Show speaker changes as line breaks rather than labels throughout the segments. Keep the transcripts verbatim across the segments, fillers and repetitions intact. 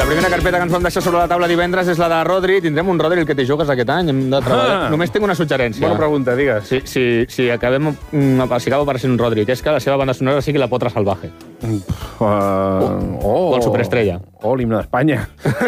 primera carpeta que ens vam deixar sobre la taula divendres és la de Rodri. Tindrem un Rodri el que t'hi jugues aquest any. Hem de treballar. Ah. Només tinc una suggerència.
Bona pregunta, digues.
Si, si, si acabem, si acaba apareixent un Rodri, que és que la seva banda sonora sigui la Potra Salvaje.
Uh, oh,
o el Superestrella.
O l'himne d'Espanya.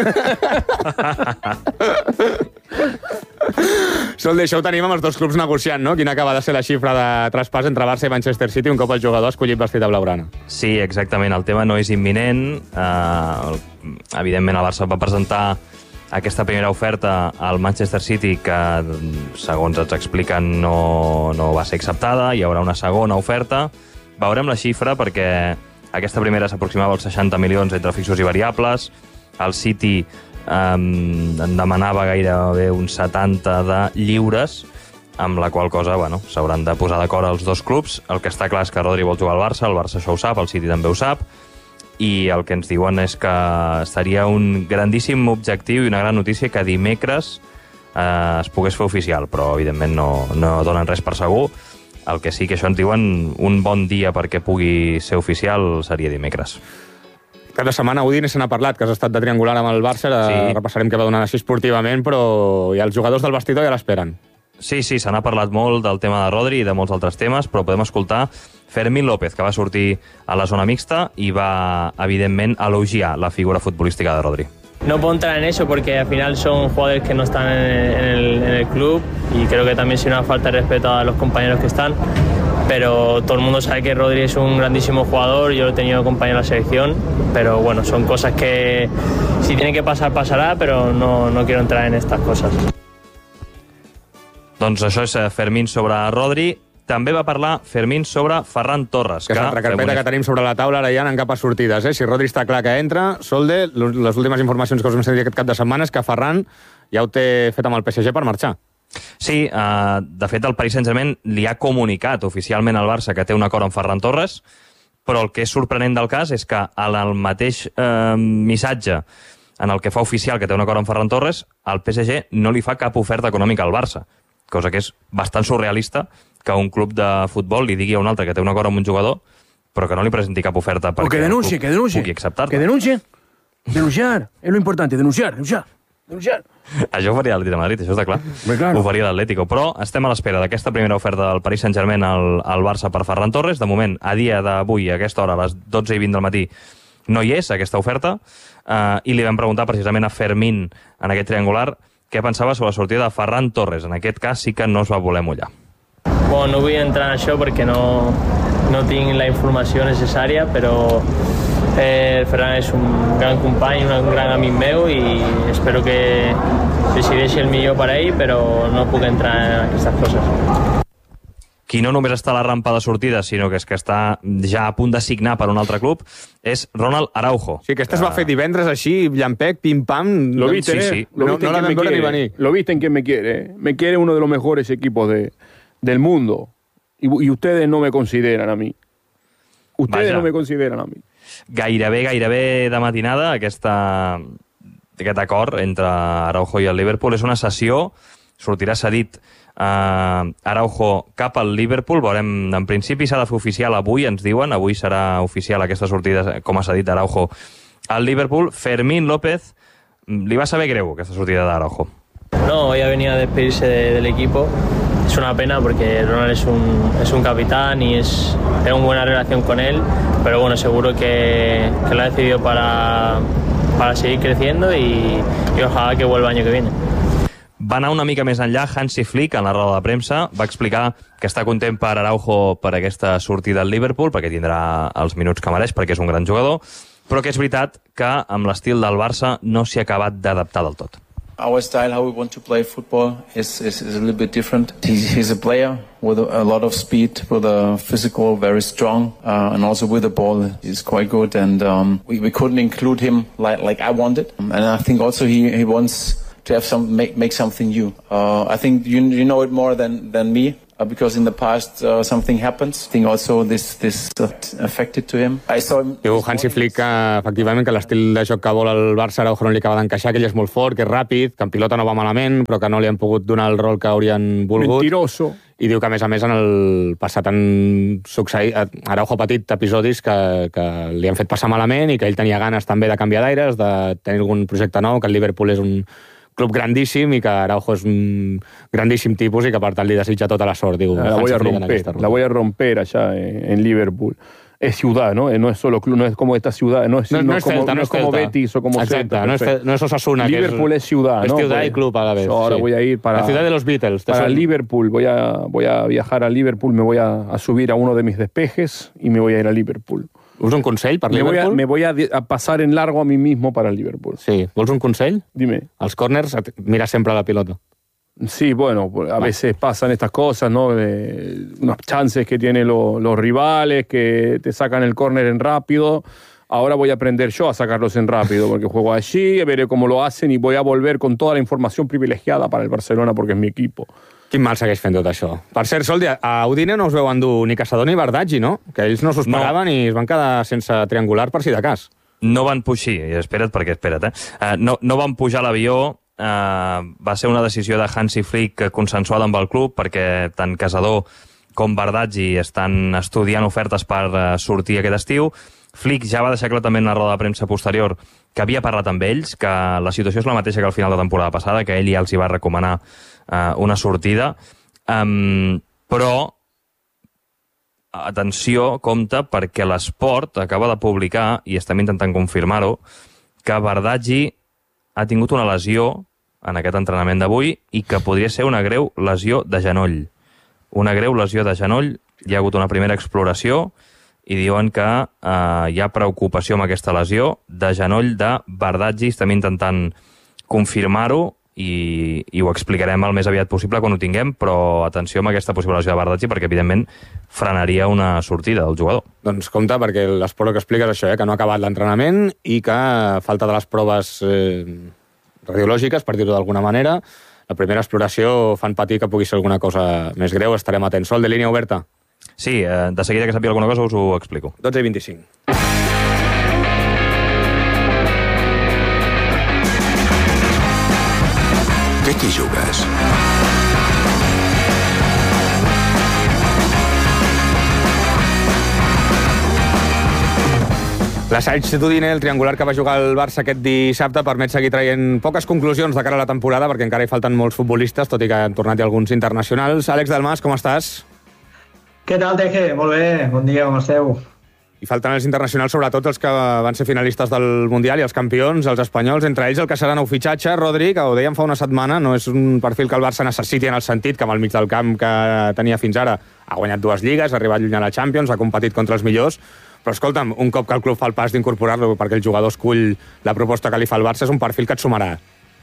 Sol, això ho tenim amb els dos clubs negociant, no? Quina acaba de ser la xifra de traspàs entre Barça i Manchester City un cop el jugador ha escollit vestit de blaugrana.
Sí, exactament. El tema no és imminent. Uh, evidentment, el Barça va presentar aquesta primera oferta al Manchester City que, segons ens expliquen, no, no va ser acceptada. Hi haurà una segona oferta. Veurem la xifra perquè aquesta primera s'aproximava als seixanta milions entre fixos i variables. El City Um, en demanava gairebé uns setanta de lliures, amb la qual cosa, bueno, s'hauran de posar d'acord els dos clubs. El que està clar és que Rodri vol jugar al Barça, el Barça això ho sap, el City també ho sap, i el que ens diuen és que seria un grandíssim objectiu i una gran notícia que dimecres eh, es pogués fer oficial, però evidentment no, no donen res per segur. El que sí que això ens diuen, un bon dia perquè pugui ser oficial seria dimecres.
Cada setmana Udine se n'ha parlat, que has estat de triangular amb el Barça, sí. Repassarem què va donar així esportivament, però ja els jugadors del vestidor ja l'esperen.
Sí, sí, se n'ha parlat molt del tema de Rodri i de molts altres temes, però podem escoltar Fermín López, que va sortir a la zona mixta i va, evidentment, elogiar la figura futbolística de Rodri.
No puedo entrar en eso porque al final son jugadores que no están en el, en el club y creo que también sería una falta de respeto a los compañeros que están. Pero todo el mundo sabe que Rodri es un grandísimo jugador, yo lo he tenido compañero en la selección, pero bueno, son cosas que si tiene que pasar, pasará, pero no, no quiero entrar en estas cosas.
Doncs això és Fermín sobre Rodri. També va parlar Fermín sobre Ferran Torres.
Que és l'altra carpeta que tenim sobre la taula, ara ja anant cap a sortides. Eh? Si Rodri està clar que entra, Solde, les últimes informacions que us hem sentit aquest cap de setmana és que Ferran ja ho té fet amb el P S G per marxar.
Sí, uh, de fet el Paris Saint-Germain li ha comunicat oficialment al Barça que té un acord amb Ferran Torres, però el que és sorprenent del cas és que en el mateix uh, missatge en el que fa oficial que té un acord amb Ferran Torres, el P S G no li fa cap oferta econòmica al Barça, cosa que és bastant surrealista que un club de futbol li digui a un altre que té un acord amb un jugador, però que no li presenti cap oferta perquè
que denuncie,
el club
que denuncie,
pugui acceptar-la.
Que denuncie, denunciar, és lo importante, denunciar, denunciar. Denunciar.
Això ho faria l'Atlètic de Madrid, això està clar.
Bé, claro.
Ho faria l'Atlético. Però estem a l'espera d'aquesta primera oferta del Paris Saint-Germain al, al Barça per Ferran Torres. De moment, a dia d'avui, a aquesta hora, a les dotze i vint del matí, no hi és aquesta oferta. Uh, I li vam preguntar precisament a Fermín, en aquest triangular, què pensava sobre la sortida de Ferran Torres. En aquest cas sí que no es va voler mullar.
Bueno, no vull entrar en això perquè no, no tinc la informació necessària, però Eh, el Ferran és un gran company, un gran amic meu i espero que decideixi el millor per a ell, però no puc entrar en aquestes coses.
Qui no només està a la rampa de sortida, sinó que és que està ja a punt de signar per un altre club, és Ronald Araujo.
Sí, que este es va fer divendres així, llampec, pim-pam...
Lo viste,
sí,
sí,
sí.
Lo
no,
viste
no la vam veure ni venir.
Lo viste en quien me quiere. Me quiere uno de los mejores equipos de, del mundo. Y, y ustedes no me consideran a mí. Ustedes
Vaja.
no me consideran a mí.
Gairebé, gairebé de matinada, aquesta, aquest acord entre Araujo i el Liverpool és una cessió, sortirà cedit uh, Araujo cap al Liverpool, veurem, en principi s'ha de fer oficial avui, ens diuen, avui serà oficial aquesta sortida com a cedit d'Araujo al Liverpool. Fermín López, li va saber greu aquesta sortida d'Araujo.
No, ya venía a despedirse de, del equipo. Es una pena porque Ronald es un, es un capitán y es, tengo una buena relación con él, pero bueno, seguro que, que lo ha decidido para, para seguir creciendo y, y ojalá que vuelva el año que viene.
Va anar una mica més enllà Hansi Flick en la roda de premsa, va explicar que està content per Araujo per aquesta sortida al Liverpool, perquè tindrà els minuts que mereix, perquè és un gran jugador, però que és veritat que amb l'estil del Barça no s'hi ha acabat d'adaptar del tot.
Our style, how we want to play football, is, is, is a little bit different. He's, he's a player with a, a lot of speed, with a physical, very strong, uh, and also with the ball, he's quite good. And um, we, we couldn't include him like, like I wanted. And I think also he, he wants to have some make, make something new. Uh, I think you, you know it more than, than me. Because in the past uh, something happens. I think also this, this affected to him. I saw him...
Diu Hansi Flick que, efectivament, que l'estil de joc que vol el Barça Araujo no li acaba d'encaixar, que ell és molt fort, que és ràpid, que en pilota no va malament, però que no li han pogut donar el rol que haurien volgut.
Mentiroso.
i diu que, a més a més, en el passat han succeït, Araujo ha patit episodis que, que li han fet passar malament i que ell tenia ganes també de canviar d'aires, de tenir algun projecte nou, que el Liverpool és un club grandíssim i que Araujo és un grandíssim tipus i que, per tant, li desitja tota la sort. Diu,
la voy a romper, la voy a romper allá en, en Liverpool. Es ciudad, ¿no? No es solo club, no es como esta ciudad, no es,
no,
no
no
es como,
Celta,
no
no
es como
Celta.
Betis o como
Exacte,
Celta.
No es, no es Osasuna.
Liverpool es, es ciudad,
es
¿no?
ciudad y club a la vez.
Yo ahora
sí.
voy a ir para...
La ciudad de los Beatles.
Para Liverpool, voy a, voy a viajar a Liverpool, me voy a, a subir a uno de mis despejes y me voy a ir a Liverpool.
Vols un consell per
me
Liverpool?
Voy a, me voy a, a pasar en largo a mí mismo para el Liverpool.
Sí. Vols un consell?
Dime.
Als corners, mira sempre la pilota.
Sí, bueno, a veces pasan estas cosas, ¿no? De unos chances que tienen lo, los rivales, que te sacan el córner en rápido. Ahora voy a aprender yo a sacarlos en rápido, porque juego allí, veré cómo lo hacen y voy a volver con toda la información privilegiada para el Barcelona, porque es mi equipo.
Quin mal segueix fent tot això. Per cert, Soldi, a Udine no us veu endur ni Caçador ni Bardaggi, no? Que ells no s'ho esperaven no. I es van quedar sense triangular per si de cas.
No van pujar, i espera't perquè espera't, eh? Uh, no, no van pujar a l'avió. Uh, va ser una decisió de Hansi Flick consensuada amb el club perquè tant Caçador com Bardaggi estan estudiant ofertes per uh, sortir aquest estiu. Flick ja va deixar clar també en la roda de premsa posterior que havia parlat amb ells, que la situació és la mateixa que al final de temporada passada, que ell ja els hi va recomanar uh, una sortida. Um, però, atenció, compte, perquè l'Esport acaba de publicar, i estem intentant confirmar-ho, que Bardaggi ha tingut una lesió en aquest entrenament d'avui i que podria ser una greu lesió de genoll. Una greu lesió de genoll, hi ha hagut una primera exploració i diuen que eh, hi ha preocupació amb aquesta lesió de genoll de Bardaggi. Estem intentant confirmar-ho i, i ho explicarem el més aviat possible quan ho tinguem, però atenció amb aquesta possible lesió de Bardaggi perquè, evidentment, frenaria una sortida del jugador.
Doncs compte, perquè l'esport que explica és això, eh, que no ha acabat l'entrenament i que falta de les proves eh, radiològiques, per dir-ho d'alguna manera. La primera exploració fan patir que pugui ser alguna cosa més greu. Estarem atents. Sol, de línia oberta?
Sí, eh, de seguida que sàpiga alguna cosa us ho explico.
dotze i vint-i-cinc.
Què t'hi jugues?
L'assaig d'Udine, el triangular que va jugar el Barça aquest dissabte, permet seguir traient poques conclusions de cara a la temporada, perquè encara hi falten molts futbolistes, tot i que han tornat alguns internacionals. Àlex Dalmas, com estàs?
Què tal, Teje? Molt bé, bon dia, com esteu?
I falten els internacionals, sobretot els que van ser finalistes del Mundial i els campions, els espanyols, entre ells el que serà nou fitxatge, Rodri, que ho dèiem fa una setmana, no és un perfil que el Barça necessiti en el sentit que amb el mig del camp que tenia fins ara ha guanyat dues lligues, ha arribat lluny a la Champions, ha competit contra els millors, però escolta'm, un cop que el club fa el pas d'incorporar-lo perquè el jugador escull la proposta que li fa el Barça, és un perfil que et sumarà.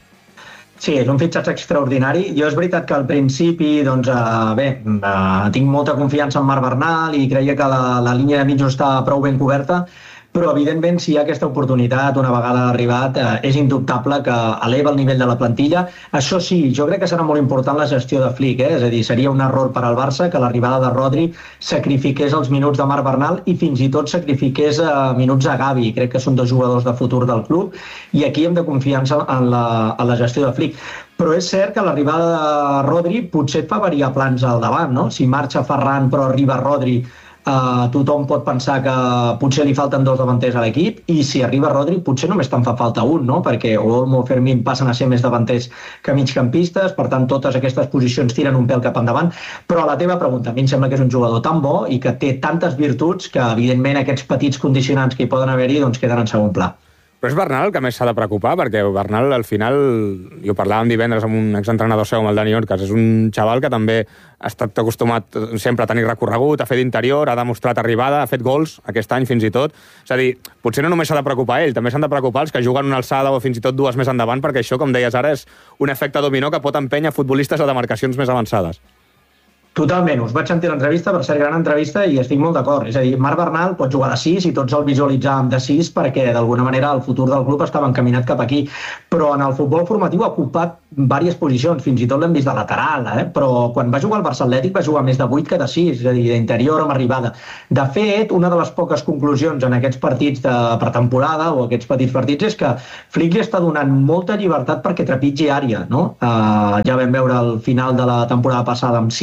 Sí, és un fitxatge extraordinari. Jo és veritat que al principi, doncs, eh, bé, eh, tinc molta confiança en Marc Bernal i creia que la, la línia de mig no està prou ben coberta, però evidentment si hi ha aquesta oportunitat una vegada arribat eh, és indubtable que eleva el nivell de la plantilla. Això sí, jo crec que serà molt important la gestió de Flick, eh? És a dir, seria un error per al Barça que l'arribada de Rodri sacrifiqués els minuts de Marc Bernal i fins i tot sacrifiqués eh, minuts a Gavi. Crec que són dos jugadors de futur del club i aquí hem de confiar en la, en la gestió de Flick. Però és cert que l'arribada de Rodri potser et fa variar plans al davant, no? Si marxa Ferran però arriba Rodri, Uh, tothom pot pensar que potser li falten dos davanters a l'equip i si arriba Rodri potser només te'n fa falta un, no? Perquè Olmo o Fermín passen a ser més davanters que migcampistes, per tant totes aquestes posicions tiren un pèl cap endavant, però a la teva pregunta, a mi em sembla que és un jugador tan bo i que té tantes virtuts que evidentment aquests petits condicionants que hi poden haver-hi doncs queden en segon pla.
Però és Bernal el que més s'ha de preocupar, perquè Bernal, al final, i ho parlàvem divendres amb un exentrenador seu, amb el Dani Orcas, és un xaval que també ha estat acostumat sempre a tenir recorregut, a fer d'interior, ha demostrat arribada, ha fet gols aquest any fins i tot. És a dir, potser no només s'ha de preocupar ell, també s'han de preocupar els que juguen una alçada o fins i tot dues més endavant, perquè això, com deies ara, és un efecte dominó que pot empènyer futbolistes a demarcacions més avançades.
Totalment, us vaig sentir l'entrevista, per ser gran entrevista, i estic molt d'acord. És a dir, Marc Bernal pot jugar de sis i tots el visualitzàvem de sis perquè d'alguna manera el futur del club estava encaminat cap aquí. Però en el futbol formatiu ha ocupat diverses posicions, fins i tot l'hem vist de lateral, eh? Però quan va jugar al Barça Atlètic va jugar més de vuit que de sis, és a dir, d'interior amb arribada. De fet, una de les poques conclusions en aquests partits de pretemporada o aquests petits partits és que Flick li està donant molta llibertat perquè trepitgi àrea, no? Uh, ja vam veure al final de la temporada passada amb cinc gols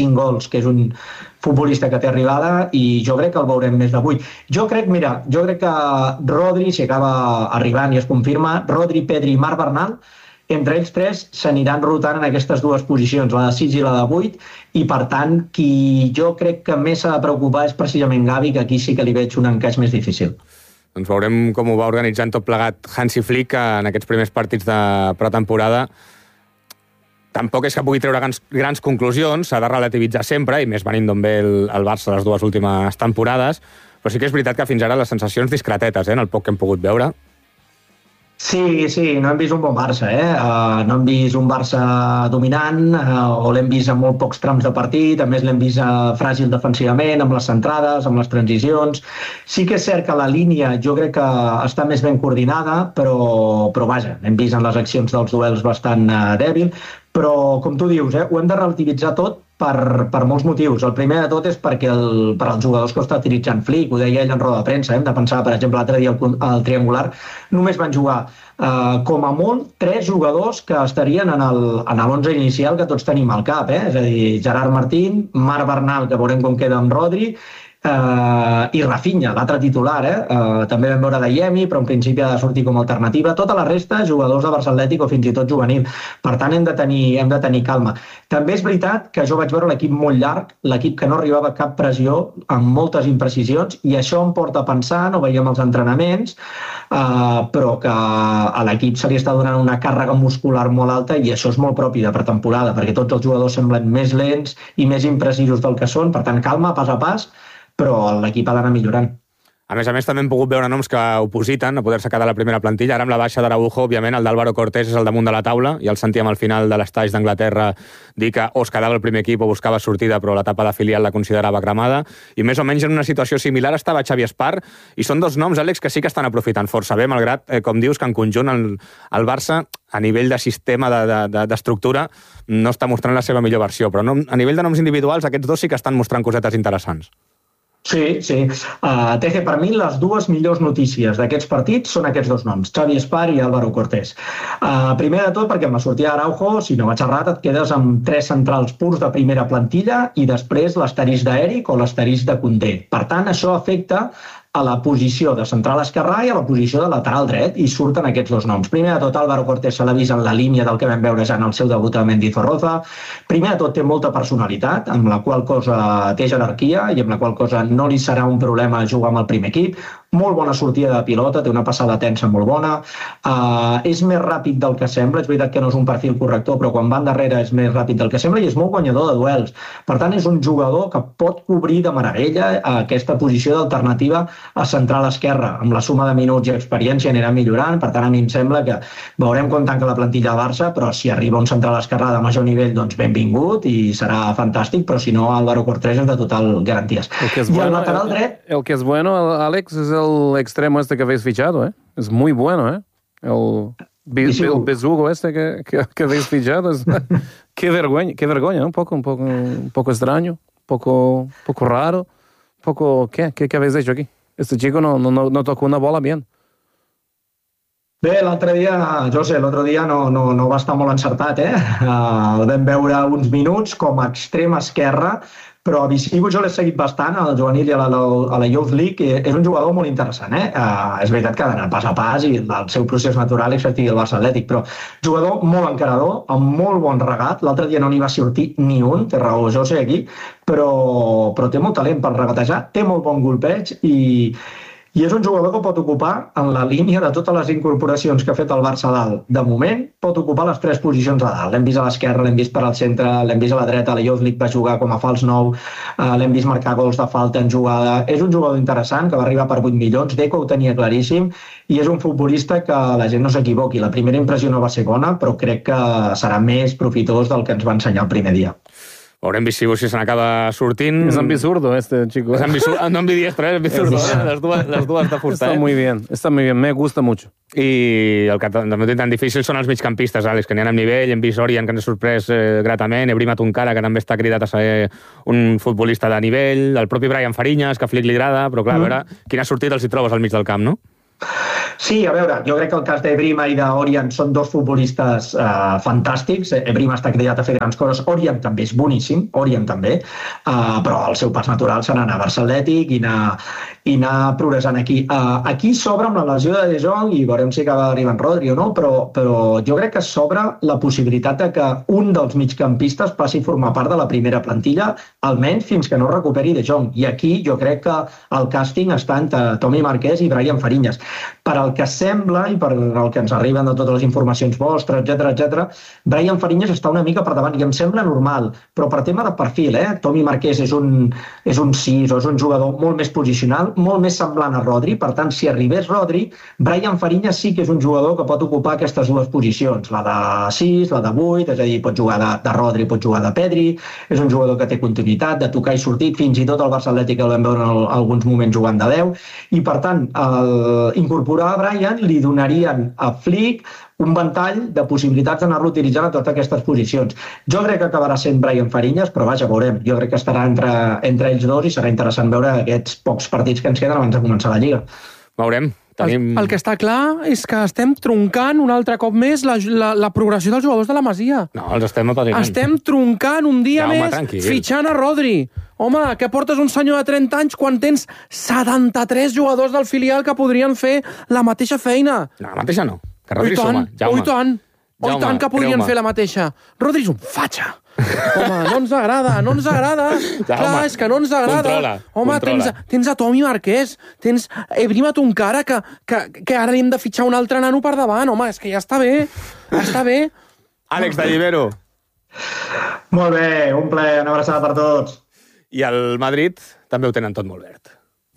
gols, que és un futbolista que té arribada, i jo crec que el veurem més de vuit. Jo crec, mira, jo crec que Rodri, si acaba arribant i es confirma, Rodri, Pedri i Marc Bernal, entre ells tres s'aniran rotant en aquestes dues posicions, la de sis i la de vuit, i per tant, qui jo crec que més s'ha de preocupar és precisament Gavi, que aquí sí que li veig un encaix més difícil.
Doncs veurem com ho va organitzant tot plegat Hansi Flick en aquests primers partits de pretemporada. Tampoc és que pugui treure grans, grans conclusions, s'ha de relativitzar sempre, i més venint d'on ve el, el Barça les dues últimes temporades, però sí que és veritat que fins ara les sensacions discretetes, eh, en el poc que hem pogut veure.
Sí, sí, no hem vist un bon Barça, eh? Uh, no hem vist un Barça dominant, uh, o l'hem vist en molt pocs trams de partit, a més l'hem vist uh, fràgil defensivament, amb les centrades, amb les transicions. Sí que és cert que la línia jo crec que està més ben coordinada, però, però vaja, hem vist en les accions dels duels bastant uh, dèbil, però com tu dius, eh, ho hem de relativitzar tot per, per molts motius. El primer de tot és perquè el, per als jugadors que està utilitzant Flick, ho deia ell en roda de premsa, hem de pensar, per exemple, l'altre dia el, el triangular, només van jugar eh, com a molt tres jugadors que estarien en l'onze inicial que tots tenim al cap, eh? És a dir, Gerard Martín, Marc Bernal, que veurem com queda amb Rodri, Uh, i Rafinha, l'altre titular, eh? Uh, també vam veure Dayemi, però en principi ha de sortir com a alternativa. Tota la resta, jugadors de Barça Atlètic o fins i tot juvenil. Per tant, hem de tenir, hem de tenir calma. També és veritat que jo vaig veure l'equip molt llarg, l'equip que no arribava a cap pressió, amb moltes imprecisions, i això em porta a pensar, no veiem els entrenaments, uh, però que a l'equip se li està donant una càrrega muscular molt alta, i això és molt propi de pretemporada, perquè tots els jugadors semblen més lents i més imprecisos del que són. Per tant, calma, pas a pas, però l'equip ha d'anar millorant.
A més a més, també hem pogut veure noms que opositen a poder-se quedar a la primera plantilla. Ara amb la baixa d'Araujo, òbviament, el d'Álvaro Cortés és al damunt de la taula, i el sentíem al final de l'estage d'Anglaterra dir que o es quedava el primer equip o buscava sortida, però l'etapa de filial la considerava cremada, i més o menys en una situació similar estava Xavi Espar, i són dos noms, Àlex, que sí que estan aprofitant força bé, malgrat, eh, com dius, que en conjunt el, el Barça, a nivell de sistema, d'estructura, de, de, no està mostrant la seva millor versió, però no, a nivell de noms individuals, aquests dos sí que estan mostrant cosetes interessants.
Sí, sí. Uh, Teje, per mi les dues millors notícies d'aquests partits són aquests dos noms, Xavi Espar i Álvaro Cortés. Uh, primer de tot perquè amb la sortida d'Araujo, si no vaig errat, et quedes amb tres centrals purs de primera plantilla i després l'asterisc d'Eric o l'asterisc de Koundé. Per tant, això afecta a la posició de central esquerrà i a la posició de lateral dret, i surten aquests dos noms. Primer de tot, Álvaro Cortés se l'ha vist en la línia del que vam veure ja en el seu debut a Mendizorroza. Primer de tot, té molta personalitat, amb la qual cosa té jerarquia i amb la qual cosa no li serà un problema jugar amb el primer equip. Molt bona sortida de pilota, té una passada tensa molt bona, uh, és més ràpid del que sembla, és veritat que no és un perfil corrector, però quan va endarrere és més ràpid del que sembla i és molt guanyador de duels. Per tant, és un jugador que pot cobrir de meravella aquesta posició d'alternativa a central esquerra. Amb la suma de minuts i experiència anirà millorant, per tant a mi em sembla que veurem com tanca la plantilla de Barça, però si arriba un central esquerrà de major nivell, doncs benvingut i serà fantàstic, però si no, Álvaro Cortés és de total garanties.
I el
bueno, lateral dret...
El, el que es bueno, Àlex, es el extremo este que habéis fichado, ¿eh? Es muy bueno, ¿eh? El, el besugo este que, que, que habéis fichado. Es, qué vergüenza, qué vergüenza, ¿no? Un poco, un poco, un poco extraño, un poco, un poco raro, un poco... ¿Qué? ¿Qué, qué habéis hecho aquí? Este chico no, no, no tocó una bola bien.
Bé, l'altre dia, José, l'altre dia no, no, no va estar molt encertat, eh? Uh, el vam veure uns minuts com a extrem esquerra, però a Visivo jo l'he seguit bastant, al juvenil i a la, a la Youth League, i és un jugador molt interessant, eh? Uh, és veritat que ha d'anar pas a pas i el seu procés natural és que estigui al Barça Atlètic, però jugador molt encarador, amb molt bon regat. L'altre dia no n'hi va sortir ni un, té raó José aquí, però, però té molt talent per regatejar, té molt bon golpeig i... I és un jugador que pot ocupar, en la línia de totes les incorporacions que ha fet el Barça a dalt, de moment, pot ocupar les tres posicions a dalt. L'hem vist a l'esquerra, l'hem vist per al centre, l'hem vist a la dreta, a la Youth League va jugar com a fals nou, uh, l'hem vist marcar gols de falta en jugada. És un jugador interessant que va arribar per vuit milions, Deco ho tenia claríssim, i és un futbolista que la gent no s'equivoqui. La primera impressió no va ser bona, però crec que serà més profitós del que ens va ensenyar el primer dia.
Veurem Visivo si se n'acaba sortint.
Es ambizurdo este chico.
Es ambizurdo, no ambidiestro, es ambizurdo. Les dues, les dues de fusta.
Está
eh?
muy bien, está muy bien, me gusta mucho.
I el que també té tan difícil són els migcampistes, Àlex, que n'hi ha amb nivell. Hem vist Orian, que ens ha sorprès eh, gratament, Ebrima Tunkara, que també està cridat a ser un futbolista de nivell, el propi Brian Fariñas, que a Flick li agrada, però clar, mm. a veure quina sortida els hi trobes al mig del camp, no?
Sí, a veure, jo crec que el cas d'Ebrima i d'Orient són dos futbolistes eh, fantàstics. Ebrima està cridat a fer grans coses, Orient també és boníssim, Orient també, eh, però el seu pas natural serà anar a Barça Atlètic i anar, i anar progressant aquí. Eh, aquí s'obre amb la lesió de De Jong i veurem si acaba arribant Rodri o no, però, però jo crec que s'obre la possibilitat de que un dels migcampistes passi a formar part de la primera plantilla, almenys fins que no recuperi De Jong. I aquí jo crec que el càsting està entre Tomi Marquès i Brian Fariñas. Per al que sembla i per el que ens arriben de totes les informacions vostres, etcètera, etcètera, Brian Fariñas està una mica per davant i em sembla normal, però per tema de perfil, eh? Tomi Marquès és un, és un sis o és un jugador molt més posicional, molt més semblant a Rodri, per tant, si arribés Rodri, Brian Fariñas sí que és un jugador que pot ocupar aquestes dues posicions, la de sis, la de vuit, és a dir, pot jugar de, de Rodri, pot jugar de Pedri, és un jugador que té continuïtat, de tocar i sortir, fins i tot el Barça Atlètic el vam veure en alguns moments jugant de deu, i per tant, el, incorporar a Brian li donarien a Flick un ventall de possibilitats d'anar-lo utilitzant a totes aquestes posicions. Jo crec que acabarà sent Brian Fariñas, però vaja, veurem. Jo crec que estarà entre, entre ells dos i serà interessant veure aquests pocs partits que ens queden abans de començar la Lliga.
Veurem. Tenim...
El, el que està clar és que estem troncant un altre cop més la, la, la progressió dels jugadors de la Masia.
No, els estem apadrinant.
Estem troncant un dia
Jaume,
més,
tranquil.
fitxant a Rodri. Home, que portes un senyor de trenta anys quan tens setanta-tres jugadors del filial que podrien fer la mateixa feina.
No, la mateixa no. Que Rodri
Oh,
suma.
Jaume. Oh, i tant. Oh, i tant que podrien fer la mateixa. Rodri és un fatxa. Home, no ens agrada, no ens agrada.
Jaume,
Clar, és que no ens agrada.
controla,
Home,
controla.
Tens, tens a Tomi Marquès, tens Ebrima Tuncara, que, que, que ara li hem de fitxar un altre nano per davant. Home, és que ja està bé, ja està bé.
Àlex de Llibero.
Molt bé, un plaer, una abraçada per tots.
I el Madrid també ho tenen tot molt verd.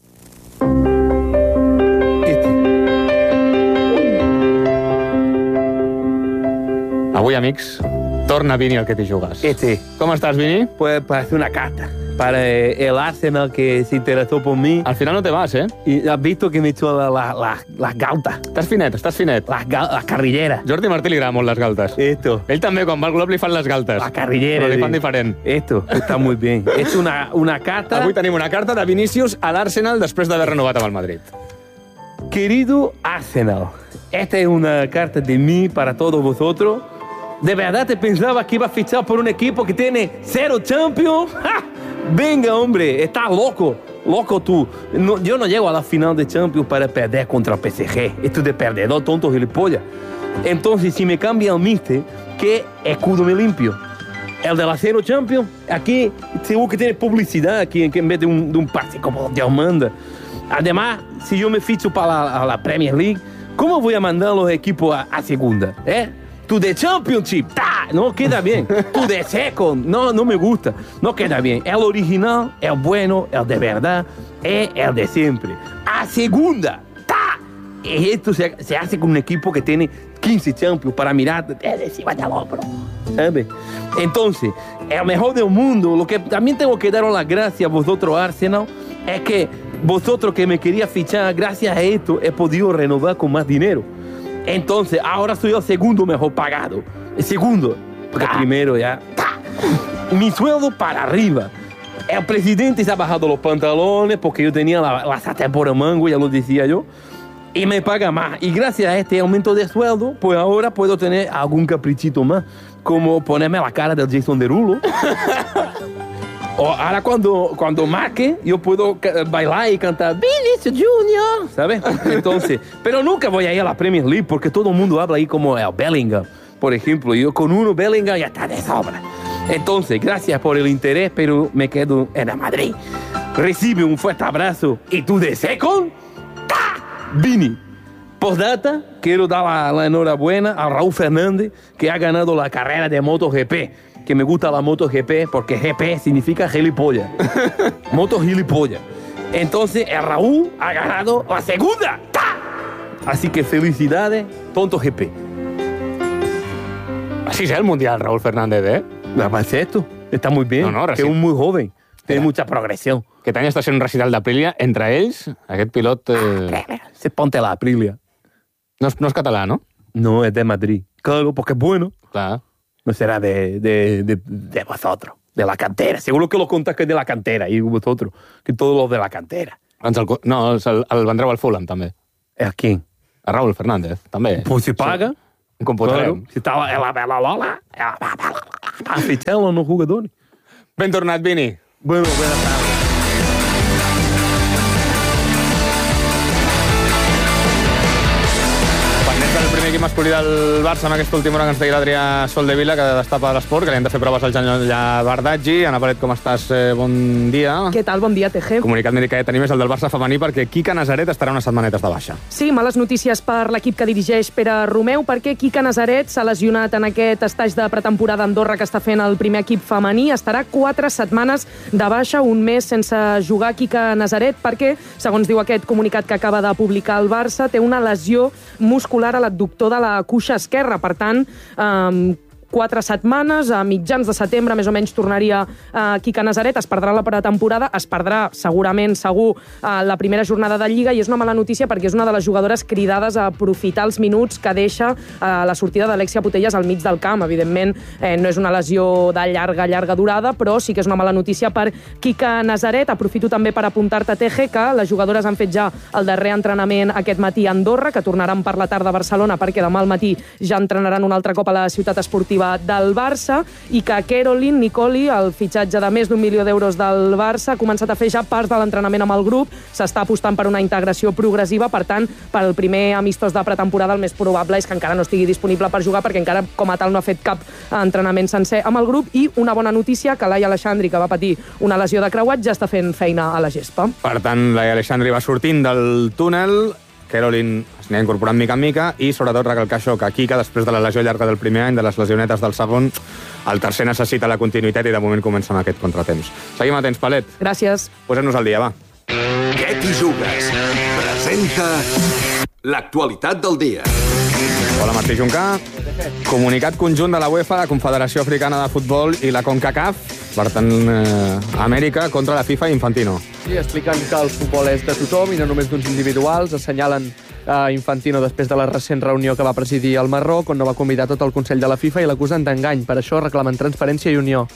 Avui, amics, torna Vini al que t'hi jugues.
Este,
Com estàs, Vini?
pues parece una carta para el Arsenal que se interesó por mí.
Al final no te vas, eh?
Y has visto que me echó la, la, la, las gautas,
Estàs finet, estàs finet.
las, ga- las carrilleras.
Jordi Martí li agrada molt les galtes.
Esto,
Ell també, quan va al Glob, li fan les galtes.
las carrilleras.
Però li fan
de-
diferent.
Esto, está muy bien. Es una, una carta.
Avui tenim una carta de Vinícius a l'Arsenal després d'haver renovat amb el Madrid.
Querido Arsenal, esta es una carta de mí para todos vosotros. ¿De verdad te pensabas que iba a fichar por un equipo que tiene cero Champions? ¡Ja! Venga, hombre, estás loco. Loco tú. No, yo no llego a la final de Champions para perder contra el P S G. Esto de perdedor, tonto, gilipollas. Entonces, si me cambia el mister, ¿qué escudo me limpio? El de la cero Champions, aquí seguro que tiene publicidad aquí en vez de un, de un pase como Dios manda. Además, si yo me ficho para la, a la Premier League, ¿cómo voy a mandar los equipos a, a segunda? ¿Eh? Tú de Championship, ¡ta! No queda bien. Tú de Second, no, no me gusta. No queda bien. El original, el bueno, el de verdad, es el de siempre. A segunda, ¡ta! Y esto se, se hace con un equipo que tiene quince Champions para mirar de encima del hombro. ¿Sabes? Entonces, el mejor del mundo, lo que también tengo que daros las gracias a vosotros, Arsenal, es que vosotros que me quería fichar, gracias a esto, he podido renovar con más dinero. Entonces, ahora soy el segundo mejor pagado. El segundo. Porque el primero ya... ¡ta! Mi sueldo para arriba. El presidente se ha bajado los pantalones porque yo tenía la, la sartén por el mango, ya lo decía yo. Y me paga más. Y gracias a este aumento de sueldo, pues ahora puedo tener algún caprichito más. Como ponerme la cara del Jason Derulo. O ahora cuando, cuando marque, yo puedo ca- bailar y cantar Vinicius Junior, ¿sabes? Entonces, pero nunca voy a ir a la Premier League porque todo el mundo habla ahí como el Bellingham, por ejemplo. Yo con uno Bellingham ya está de sobra. Entonces, gracias por el interés, pero me quedo en el Madrid. Recibe un fuerte abrazo. ¿Y tú de Second? ¡Ta! Vini. Postdata, quiero dar la, la enhorabuena a Raúl Fernández, que ha ganado la carrera de MotoGP. Que me gusta la MotoGP porque G P significa gilipollas. Moto gilipollas. Entonces, el Raúl ha ganado la segunda. ¡Ta! Así que felicidades, tonto G P.
Así es el Mundial, Raúl Fernández, eh?
Perfecto. Está muy bien.
No, no,
que
reci-
es muy joven. Tiene
Era.
mucha progresión.
Aquest any està sent un recital d'Aprilia. Entre ells, aquest pilot... Eh...
Se ponte la Aprilia.
No, és, no és català, no?
No, es de Madrid. Claro, porque es bueno.
Clar.
No será de, de, de, de vosotros, de la cantera. Seguro que lo contáis que es de la cantera, y vosotros, que todos los de la cantera.
Doncs el, co- no, el, el vendreu al Fulham, també.
¿A quién?
A Raúl Fernández, també.
Pues si paga.
Un computarem.
Claro. Si estava a la bela Lola, a fitxar-lo en un jugador.
Ben tornat, Vini.
Bueno, buenas tardes.
El primer equip masculí del Barça en aquesta última hora que ens deia l'Adrià Soldevila, que destapa l'esport, que li han de fer proves al Genolla Bardaggi. Ana Paret, com estàs? Eh, bon dia.
Què tal? Bon dia, T G.
Comunicat mèdic que ja tenim és el del Barça femení, perquè Quique Nazaret estarà unes setmanetes de baixa.
Sí, males notícies per l'equip que dirigeix Pere Romeu, perquè Quique Nazaret s'ha lesionat en aquest estatge de pretemporada a Andorra que està fent el primer equip femení. Estarà quatre setmanes de baixa, un mes sense jugar Quique Nazaret, perquè, segons diu aquest comunicat que acaba de publicar el Barça, té una lesió muscular a l'adductor de la cuixa esquerra. Per tant, eh, quatre setmanes, a mitjans de setembre més o menys tornaria eh, Quique Nazaret, es perdrà la pretemporada, es perdrà segurament, segur, eh, la primera jornada de Lliga, i és una mala notícia perquè és una de les jugadores cridades a aprofitar els minuts que deixa eh, la sortida d'Alexia Putellas al mig del camp. Evidentment, eh, no és una lesió de llarga, llarga durada, però sí que és una mala notícia per Quique Nazaret. Aprofito també per apuntar-te, T G, que les jugadores han fet ja el darrer entrenament aquest matí a Andorra, que tornaran per la tarda a Barcelona, perquè demà al matí ja entrenaran un altre cop a la ciutat esportiva del Barça, i que Caroline Nicoli, el fitxatge de més d'un milió d'euros del Barça, ha començat a fer ja part de l'entrenament amb el grup. S'està apostant per una integració progressiva, per tant, per al primer amistós de pretemporada el més probable és que encara no estigui disponible per jugar, perquè encara com a tal no ha fet cap entrenament sencer amb el grup. I una bona notícia, que Laia Aleixandri, que va patir una lesió de creuat, ja està fent feina a la gespa.
Per tant, Laia Aleixandri va sortint del túnel, Caroline es n'ha incorporant mica en mica, i sobretot recalcar això, que Quique, després de la lesió llarga del primer any, de les lesionetes del segon, el tercer necessita la continuïtat i de moment comença amb aquest contratemps. Seguim atents, Palet.
Gràcies.
Posem-nos al dia, va.
Què t'hi jugues? Presenta l'actualitat del dia.
Hola, Martí Juncà. Comunicat conjunt de la UEFA, la Confederació Africana de Futbol i la CONCACAF, per tant, eh, Amèrica contra la FIFA i Infantino.
Sí, expliquen que el futbol és de tothom i no només d'uns individuals. Assenyalen a Infantino després de la recent reunió que va presidir al Marroc, on no va convidar tot el Consell de la FIFA, i l'acusen d'engany. Per això reclamen transparència i unió.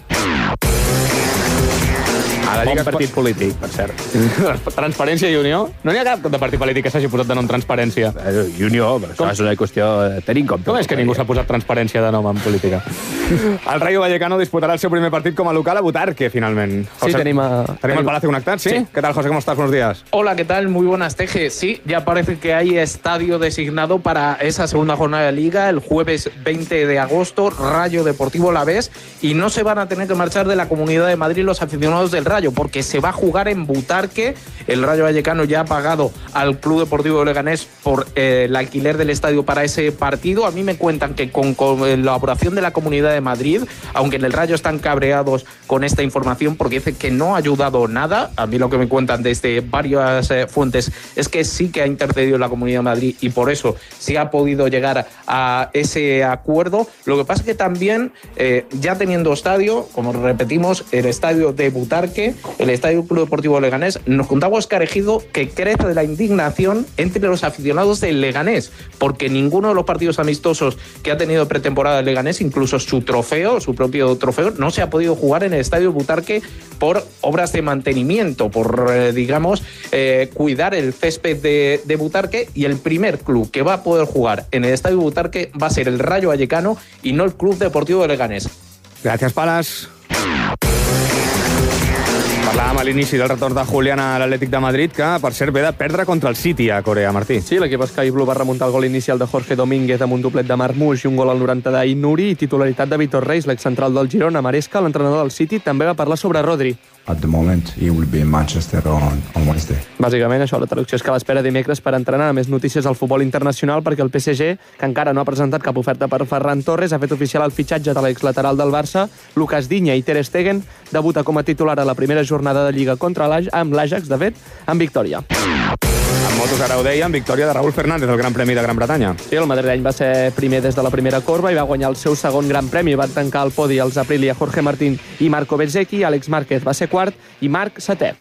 A la Lliga
bon partit polític, per cert.
Transparència i Unió? No n'hi ha cap de partit polític que s'hagi posat de nom Transparència.
Eh, Unió, però això és una qüestió de tenir en compte.
Com és que ningú s'ha posat Transparència de nom en política? El Rayo Vallecano disputarà el seu primer partit com a local a Butarque, finalment.
José, sí, tenim, a...
tenim el Palacio connectat, ¿sí? ¿sí? ¿Qué tal, José? ¿Cómo estás? Buenos días.
Hola, ¿qué tal? Muy buenas, Teje. Sí, ya parece que hay estadio designado para esa segunda jornada de Liga, el jueves veinte de agosto, Rayo Deportivo Alavés, y no se van a tener que marchar de la Comunidad de Madrid los aficionados del Rayo, porque se va a jugar en Butarque. El Rayo Vallecano ya ha pagado al Club Deportivo Leganés por eh, el alquiler del estadio para ese partido. A mí me cuentan que con colaboración de la Comunidad de Madrid, aunque en el Rayo están cabreados con esta información porque dicen que no ha ayudado nada, a mí lo que me cuentan desde varias eh, fuentes es que sí que ha intercedido la Comunidad de Madrid y por eso sí ha podido llegar a ese acuerdo. Lo que pasa es que también, eh, ya teniendo estadio, como repetimos, el estadio de Butarque, el estadio Club Deportivo Leganés, nos contaba Óscar Ejido que crece de la indignación entre los aficionados del Leganés, porque ninguno de los partidos amistosos que ha tenido pretemporada el Leganés, incluso su trofeo, su propio trofeo, no se ha podido jugar en el estadio Butarque por obras de mantenimiento, por, eh, digamos, eh, cuidar el césped de, de Butarque, y el primer club que va a poder jugar en el estadio Butarque va a ser el Rayo Vallecano y no el Club Deportivo Leganés.
Gràcies, Palas. Parlàvem a l'inici del retorn de Julián a l'Atlètic de Madrid, que, per cert, ve de perdre contra el City a Corea, Martí.
Sí, l'equip Sky Blue va remuntar el gol inicial de Jorge Domínguez amb un doblet de Marmoush i un gol al noranta d'Inuri, i titularitat de Vítor Reis, l'excentral del Girona. Maresca, l'entrenador del City, també va parlar sobre Rodri.
At the moment, he will be in Manchester on, on Wednesday.
Bàsicament, això, la traducció és que l'espera dimecres per entrenar. A més notícies al futbol internacional, perquè el P S G, que encara no ha presentat cap oferta per Ferran Torres, ha fet oficial el fitxatge de l'exlateral del Barça, Lucas Digne, i Ter Stegen debuta com a titular a la primera jornada de Lliga contra l'Ajax, amb l'Ajax, de fet, amb victòria.
En motos, ara ho dèiem, victòria de Raúl Fernández, el Gran Premi de Gran Bretanya.
Sí, el madrileny va ser primer des de la primera corba i va guanyar el seu segon Gran Premi. Van tancar el podi els Aprilia, Jorge Martín i Marco Bezzecchi. Àlex Márquez va ser quart i Marc setè.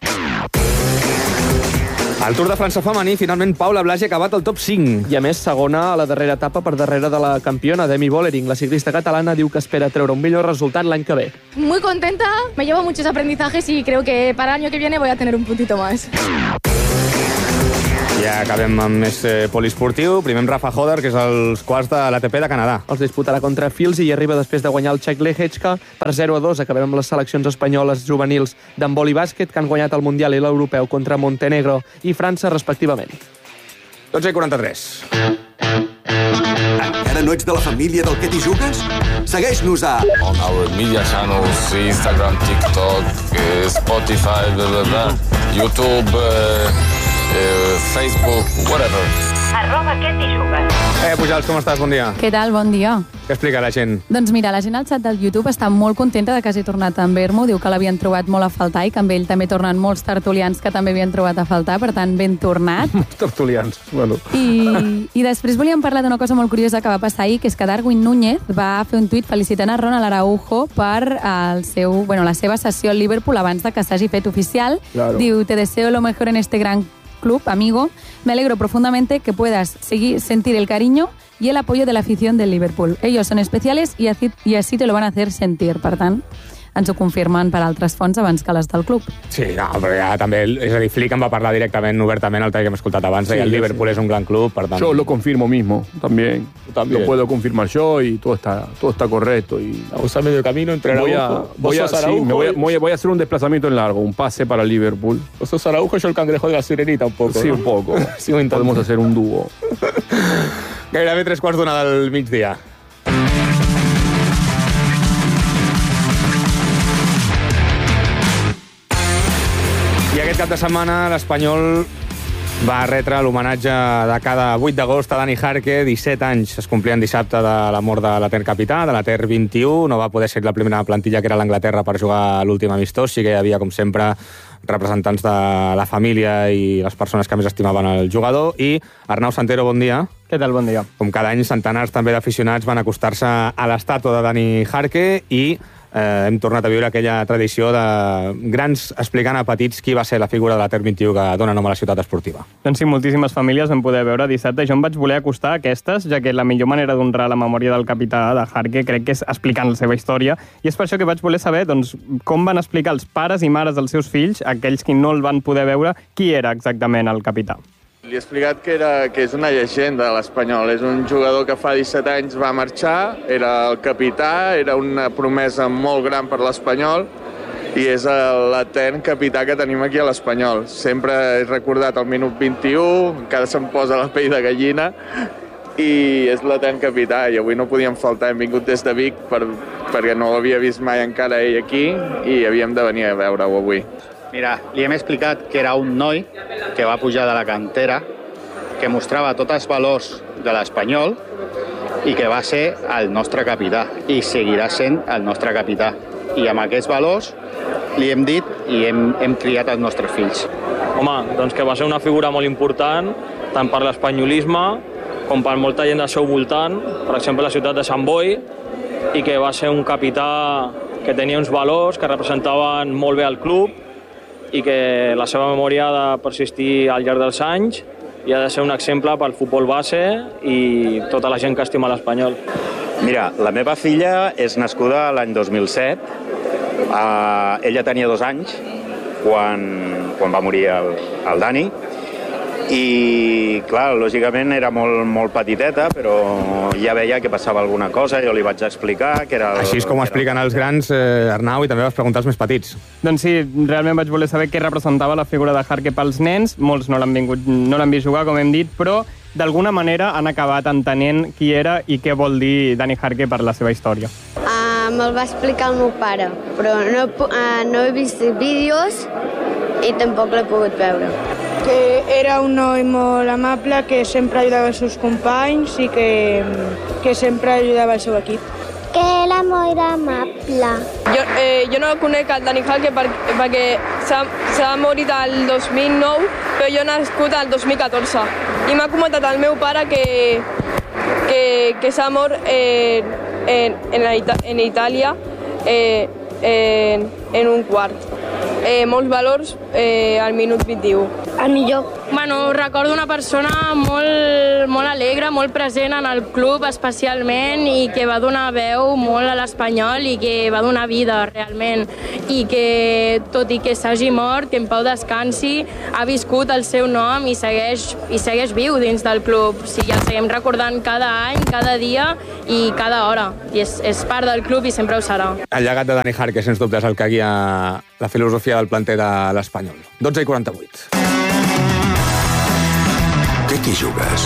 Al Tour de França femení, finalment Paula Blasi ha acabat el top cinc.
I a més, segona a la darrera etapa per darrere de la campiona, Demi Vollering. La ciclista catalana diu que espera treure un millor resultat l'any que ve.
Muy contenta, me llevo muchos aprendizajes y creo que para el año que viene voy a tener un puntito más.
Ja acabem amb més eh, poliesportiu. Primer amb Rafa Hodder, que és als quarts de l'A T P de Canadà.
Els disputarà contra Fils i arriba després de guanyar el txec Lehečka per zero a dos. Acabem amb les seleccions espanyoles juvenils d'handbol i bàsquet, que han guanyat el Mundial i l'Europeu contra Montenegro i França, respectivament.
dotze i quaranta-tres.
Encara no ets de la família del Que t'hi jugues? Segueix-nos a...
On our media channels, Instagram, TikTok, eh, Spotify, blah, blah, blah, YouTube, eh, eh, Facebook, whatever.
Arroba Que t'hi jugues.
Eh, Pujals, com estàs? Bon dia.
Què tal? Bon dia.
Què explica la gent?
Doncs mira, la gent al xat del YouTube està molt contenta de que hagi tornat a en Bermo. Diu que l'havien trobat molt a faltar i que amb ell també tornen molts tertulians que també havien trobat a faltar, per tant, ben tornat.
Tertulians, bueno.
I, I després volíem parlar d'una cosa molt curiosa que va passar ahir, que és que Darwin Núñez va fer un tuit felicitant a Ronald Araujo per el seu, bueno, la seva sessió al Liverpool abans de que s'hagi fet oficial.
Claro.
Diu, te deseo lo mejor en este gran club, amigo. Me alegro profundamente que puedas seguir, sentir el cariño y el apoyo de la afición del Liverpool. Ellos son especiales y así, y así te lo van a hacer sentir. Per tant, ens ho confirmen per altres fonts abans que les del club.
Sí, no, però ja també, és a dir, Flick em va parlar directament, obertament, el que hem escoltat abans, sí, i el Liverpool sí. És un gran club, per tant...
Yo lo confirmo mismo, también.
También.
Lo puedo confirmar yo y todo está, todo está correcto. Y
vamos a medio camino entre
voy a,
Araujo,
voy a, sí, me voy, a, voy, a, voy a hacer un desplazamiento en largo, un pase para el Liverpool.
Vos sos Araujo, yo el cangrejo de la sirenita, un poco.
Sí,
¿no?
un poco.
Sí,
podemos hacer un dúo.
Gairebé tres quarts d'una del migdia. I aquest cap de setmana l'Espanyol va retre l'homenatge de cada vuit d'agost a Dani Jarque. disset anys es complien dissabte de la mort de l'Eter capità, de l'Eter vint-i-u. No va poder ser la primera plantilla, que era l'Anglaterra, per jugar l'últim amistós. Sí que hi havia, com sempre, representants de la família i les persones que més estimaven el jugador. I Arnau Santero, bon dia.
Què tal? Bon dia.
Com cada any, centenars també d'aficionats van acostar-se a l'estàtua de Dani Jarque i eh, hem tornat a viure aquella tradició de grans explicant a petits qui va ser la figura de l'Eter vint-i-u que dona nom a la ciutat esportiva.
Doncs sí, moltíssimes famílies vam poder veure dissabte. Jo em vaig voler acostar a aquestes, ja que la millor manera d'honrar la memòria del capità de Jarque crec que és explicant la seva història, i és per això que vaig voler saber doncs, com van explicar els pares i mares dels seus fills, aquells que no el van poder veure, qui era exactament el capità.
Li he explicat que, era, que és una llegenda de l'Espanyol. És un jugador que fa disset anys va marxar, era el capità, era una promesa molt gran per l'Espanyol i és l'etern capità que tenim aquí a l'Espanyol. Sempre he recordat el minut vint-i-u, encara se'm posa la pell de gallina, i és l'etern capità, i avui no podíem faltar. Hem vingut des de Vic per, perquè no l'havia vist mai encara ell aquí i havíem de venir a veure-ho avui.
Mira, li hem explicat que era un noi que va pujar de la cantera, que mostrava tots els valors de l'Espanyol i que va ser el nostre capità i seguirà sent el nostre capità. I amb aquests valors li hem dit i hem, hem criat els nostres fills.
Home, doncs que va ser una figura molt important, tant per l'espanyolisme com per molta gent del seu voltant, per exemple la ciutat de Sant Boi, i que va ser un capità que tenia uns valors que representaven molt bé el club i que la seva memòria ha de persistir al llarg dels anys i ha de ser un exemple pel futbol base i tota la gent que estima l'Espanyol.
Mira, la meva filla és nascuda l'any dos mil set. Uh, ella tenia dos anys quan, quan va morir el, el Dani. I, clar, lògicament era molt, molt petiteta, però ja veia que passava alguna cosa, jo li vaig explicar que era... El,
Així és com ho expliquen els grans, eh, Arnau, i també vas preguntar als més petits.
Doncs sí, realment vaig voler saber què representava la figura de Jarque pels nens. Molts no l'han vingut, no l'han vist jugar, com hem dit, però d'alguna manera han acabat entenent qui era i què vol dir Dani Jarque per la seva història.
Uh, me'l va explicar el meu pare, però no, uh, no he vist vídeos i tampoc l'he pogut veure.
Que era un noi molt amable, que sempre ajudava els seus companys i que, que sempre ajudava el seu equip.
Que era molt amable.
Jo, eh, jo no conec el Dani Jarque per, perquè s'ha morit el dos mil nou, però jo he nascut el dos mil catorze. I m'ha comentat el meu pare que, que, que s'ha mort eh, en, en, en Itàlia eh, en, en un quart. Eh, molts valors eh, al minut vint-i-u.
El millor
Bueno, recordo una persona molt, molt alegre, molt present en el club especialment i que va donar veu molt a l'Espanyol i que va donar vida realment i que tot i que s'hagi mort, que en pau descansi, ha viscut el seu nom i segueix, i segueix viu dins del club. O sigui, el seguim recordant cada any, cada dia i cada hora. I és, és part del club i sempre ho serà.
El llegat de Dani Jarque, sens dubte, és el que guia la filosofia del planter de l'Espanyol. dotze i quaranta-vuit.
Què t'hi jugues?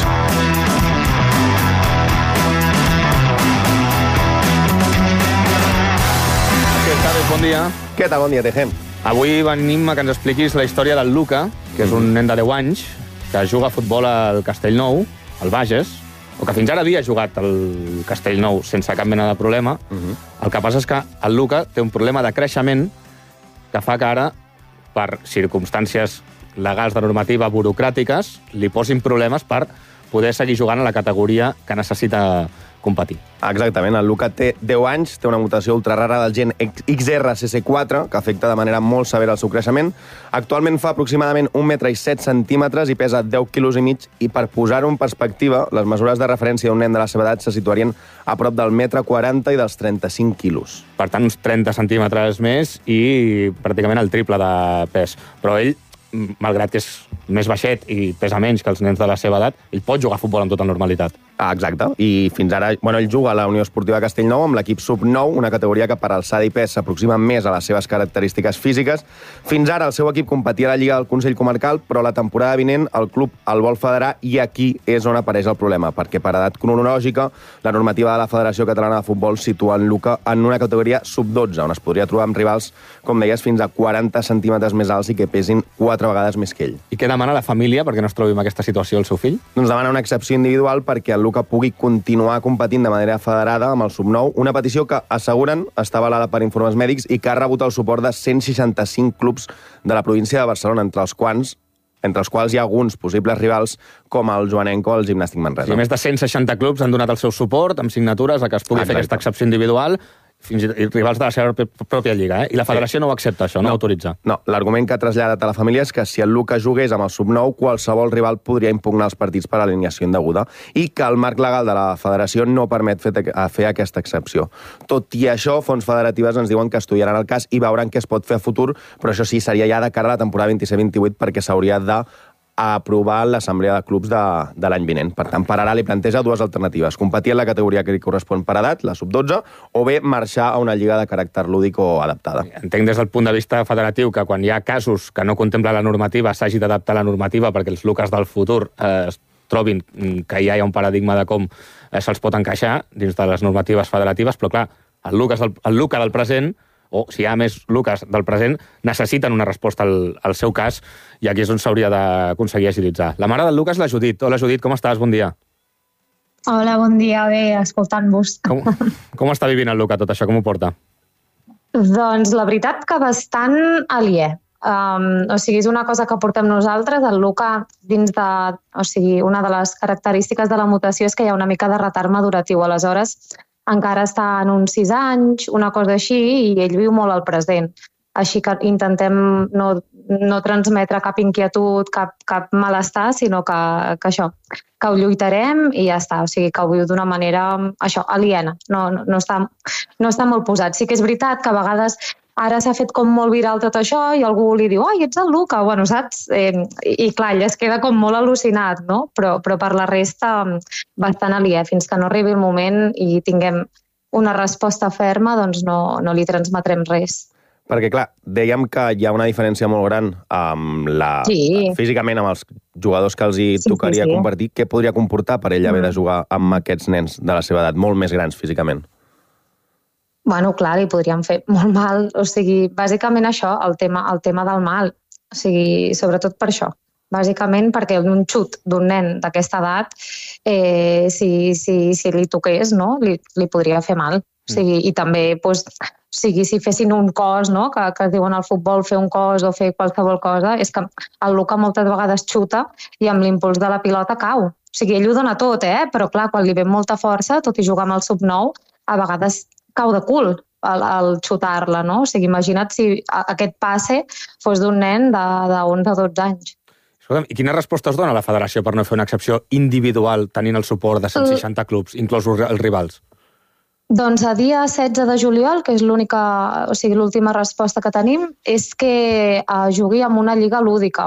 Què tal? Bon dia.
Què tal? Bon dia, Tejem.
Avui venim a que ens expliquis la història del Luca, que és un nen de deu anys, que juga a futbol al Castellnou, al Bages, o que fins ara havia jugat al Castellnou sense cap mena de problema. Uh-huh. El que passa és que el Luca té un problema de creixement que fa que ara, per circumstàncies legals de normativa burocràtiques, li posin problemes per poder seguir jugant a la categoria que necessita competir.
Exactament, el Luca té deu anys, té una mutació ultrarara del gen X R C C quatre, que afecta de manera molt severa el seu creixement. Actualment fa aproximadament un metre i set centímetres i pesa deu quilos i mig, i per posar-ho en perspectiva, les mesures de referència d'un nen de la seva edat se situarien a prop del metre quaranta i dels trenta-cinc quilos.
Per tant, uns trenta centímetres més i pràcticament el triple de pes. Però ell, malgrat que és més baixet i pesa menys que els nens de la seva edat, ell pot jugar a futbol amb tota normalitat.
Ah, exacte. I fins ara, bueno, ell juga a la Unió Esportiva Castellnou amb l'equip sub nou, una categoria que per alçada i pes s'aproxima més a les seves característiques físiques. Fins ara el seu equip competia a la Lliga del Consell Comarcal, però la temporada vinent el club el vol federar i aquí és on apareix el problema, perquè per edat cronològica la normativa de la Federació Catalana de Futbol situa en Luca en una categoria sub dotze, on es podria trobar amb rivals, com deies, fins a quaranta centímetres més alts i que pesin quatre vegades més que ell.
I què demana la família perquè no es trobi en aquesta situació el seu fill?
Doncs demana una excepció individual perquè el Luca pugui continuar competint de manera federada amb el sub nou, una petició que asseguren està avalada per informes mèdics i que ha rebut el suport de cent seixanta-cinc clubs de la província de Barcelona, entre els quals entre els quals hi ha alguns possibles rivals com el Joanenco o el Gimnàstic Manresa.
Sí, més de cent seixanta clubs han donat el seu suport amb signatures a que es pugui Exacte. fer aquesta excepció individual, fins i tot rivals de la seva pròpia lliga, eh? I la federació sí. no ho accepta, això, no, no ho autoritza.
No, l'argument que ha traslladat a la família és que si el Luca jugués amb el sub nou, qualsevol rival podria impugnar els partits per alineació indeguda i que el marc legal de la federació no permet fer, fer aquesta excepció. Tot i això, fonts federatives ens diuen que estudiaran el cas i veuran què es pot fer a futur, però això sí, seria ja de cara a la temporada vint-i-set vint-i-vuit perquè s'hauria de a aprovar l'assemblea de clubs de, de l'any vinent. Per tant, per ara li planteja dues alternatives. Competir en la categoria que li correspon per edat, la sub dotze, o bé marxar a una lliga de caràcter lúdic o adaptada.
Entenc des del punt de vista federatiu que quan hi ha casos que no contempla la normativa s'hagi d'adaptar la normativa perquè els Lucas del futur eh, es trobin que ja hi ha un paradigma de com eh, se'ls pot encaixar dins de les normatives federatives, però clar, el, Lucas del, el Luca del present o si hi ha més Lucas del present, necessiten una resposta al, al seu cas i aquí és on s'hauria d'aconseguir agilitzar. La mare del Lucas, la Judit. Hola, Judit, com estàs? Bon dia.
Hola, bon dia. Bé, escoltant-vos.
Com, com està vivint el Luca tot això? Com ho porta?
Doncs la veritat que bastant aliè. Um, o sigui, és una cosa que portem nosaltres. El Luca, dins de... O sigui, una de les característiques de la mutació és que hi ha una mica de retard maduratiu. Aleshores, encara està en uns sis anys, una cosa així, i ell viu molt al present. Així que intentem no, no transmetre cap inquietud, cap, cap malestar, sinó que, que això, que ho lluitarem i ja està. O sigui, que ho viu d'una manera, això, aliena. No, no, no, està, no està molt posat. Sí que és veritat que a vegades ara s'ha fet com molt viral tot això i algú li diu, ai, ets el Luca, bueno, saps? Eh, i, I clar, ella es queda com molt al·lucinat, no? Però, però per la resta, bastant aliè, fins que no arribi el moment i tinguem una resposta ferma, doncs no, no li transmetrem res.
Perquè, clar, dèiem que hi ha una diferència molt gran amb la...
sí.
físicament amb els jugadors que els hi
sí,
tocaria
sí, sí.
compartir. Què podria comportar per ell haver de jugar amb aquests nens de la seva edat, molt més grans físicament?
Bueno, clar, li podríem fer molt mal. O sigui, bàsicament això, el tema, el tema del mal. O sigui, sobretot per això. Bàsicament perquè un xut d'un nen d'aquesta edat, eh, si, si, si li toqués, no? li, li podria fer mal. O sigui, i també, doncs, o sigui, si fessin un cos, no? que, que es diuen al futbol fer un cos o fer qualsevol cosa, és que el Luca moltes vegades xuta i amb l'impuls de la pilota cau. O sigui, ell ho dona tot, eh? Però clar, quan li ve molta força, tot i jugar amb el sub nou, a vegades cau de cul al, al xutar-la, no? O sigui, imagina't si aquest passe fos d'un nen d'onze o dotze anys.
Escolta'm, i quina resposta es dona a la federació per no fer una excepció individual tenint el suport de cent seixanta clubs, inclosos els rivals?
Doncs a dia setze de juliol, que és l'única, o sigui, l'última resposta que tenim, és que uh, jugui amb una lliga lúdica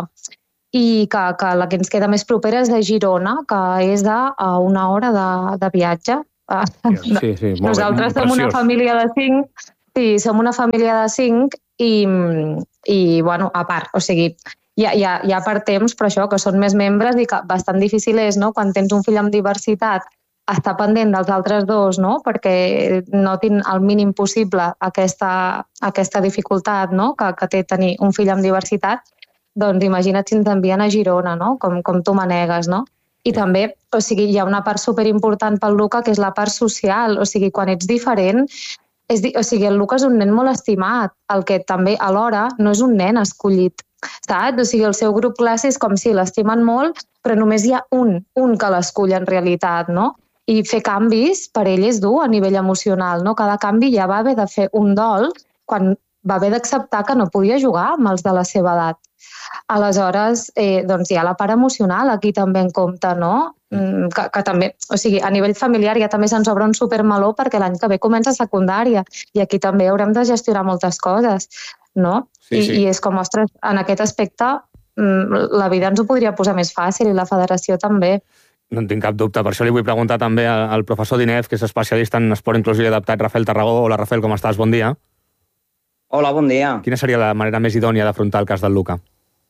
i que, que la que ens queda més propera és de Girona, que és a uh, una hora de, de viatge.
Sí, sí, molt
Nosaltres
bé,
som una
preciós.
família de cinc, sí, som una família de cinc i, i bueno, a part, o sigui, hi ha, hi, ha, hi ha per temps, però això, que són més membres i que bastant difícil és, no?, quan tens un fill amb diversitat, estar pendent dels altres dos, no?, perquè notin el mínim possible aquesta, aquesta dificultat, no?, que, que té tenir un fill amb diversitat, doncs imagina't si ens envien a Girona, no?, com, com tu manegues, no? I també, o sigui, hi ha una part superimportant pel Luca, que és la part social, o sigui, quan ets diferent, és, o sigui, el Luca és un nen molt estimat, el que també alhora no és un nen escollit, saps? O sigui, el seu grup classe és com si l'estimen molt, però només hi ha un, un que l'escull en realitat, no? I fer canvis per ell és dur a nivell emocional, no? Cada canvi ja va haver de fer un dol quan va haver d'acceptar que no podia jugar amb els de la seva edat. Aleshores, eh, doncs hi ha la part emocional aquí també en compte, no? Mm, que, que també, o sigui, a nivell familiar ja també se'ns obre un supermeló perquè l'any que ve comença secundària i aquí també haurem de gestionar moltes coses, no?
Sí,
I,
sí.
I és com, ostres, en aquest aspecte mm, la vida ens ho podria posar més fàcil i la federació també.
No en tinc cap dubte. Per això li vull preguntar també al, al professor Dinef, que és especialista en esport inclusiu i adaptat, Rafael Tarragó. Hola, Rafael, com estàs? Bon dia.
Hola, bon dia.
Quina seria la manera més idònia d'afrontar el cas del Luca?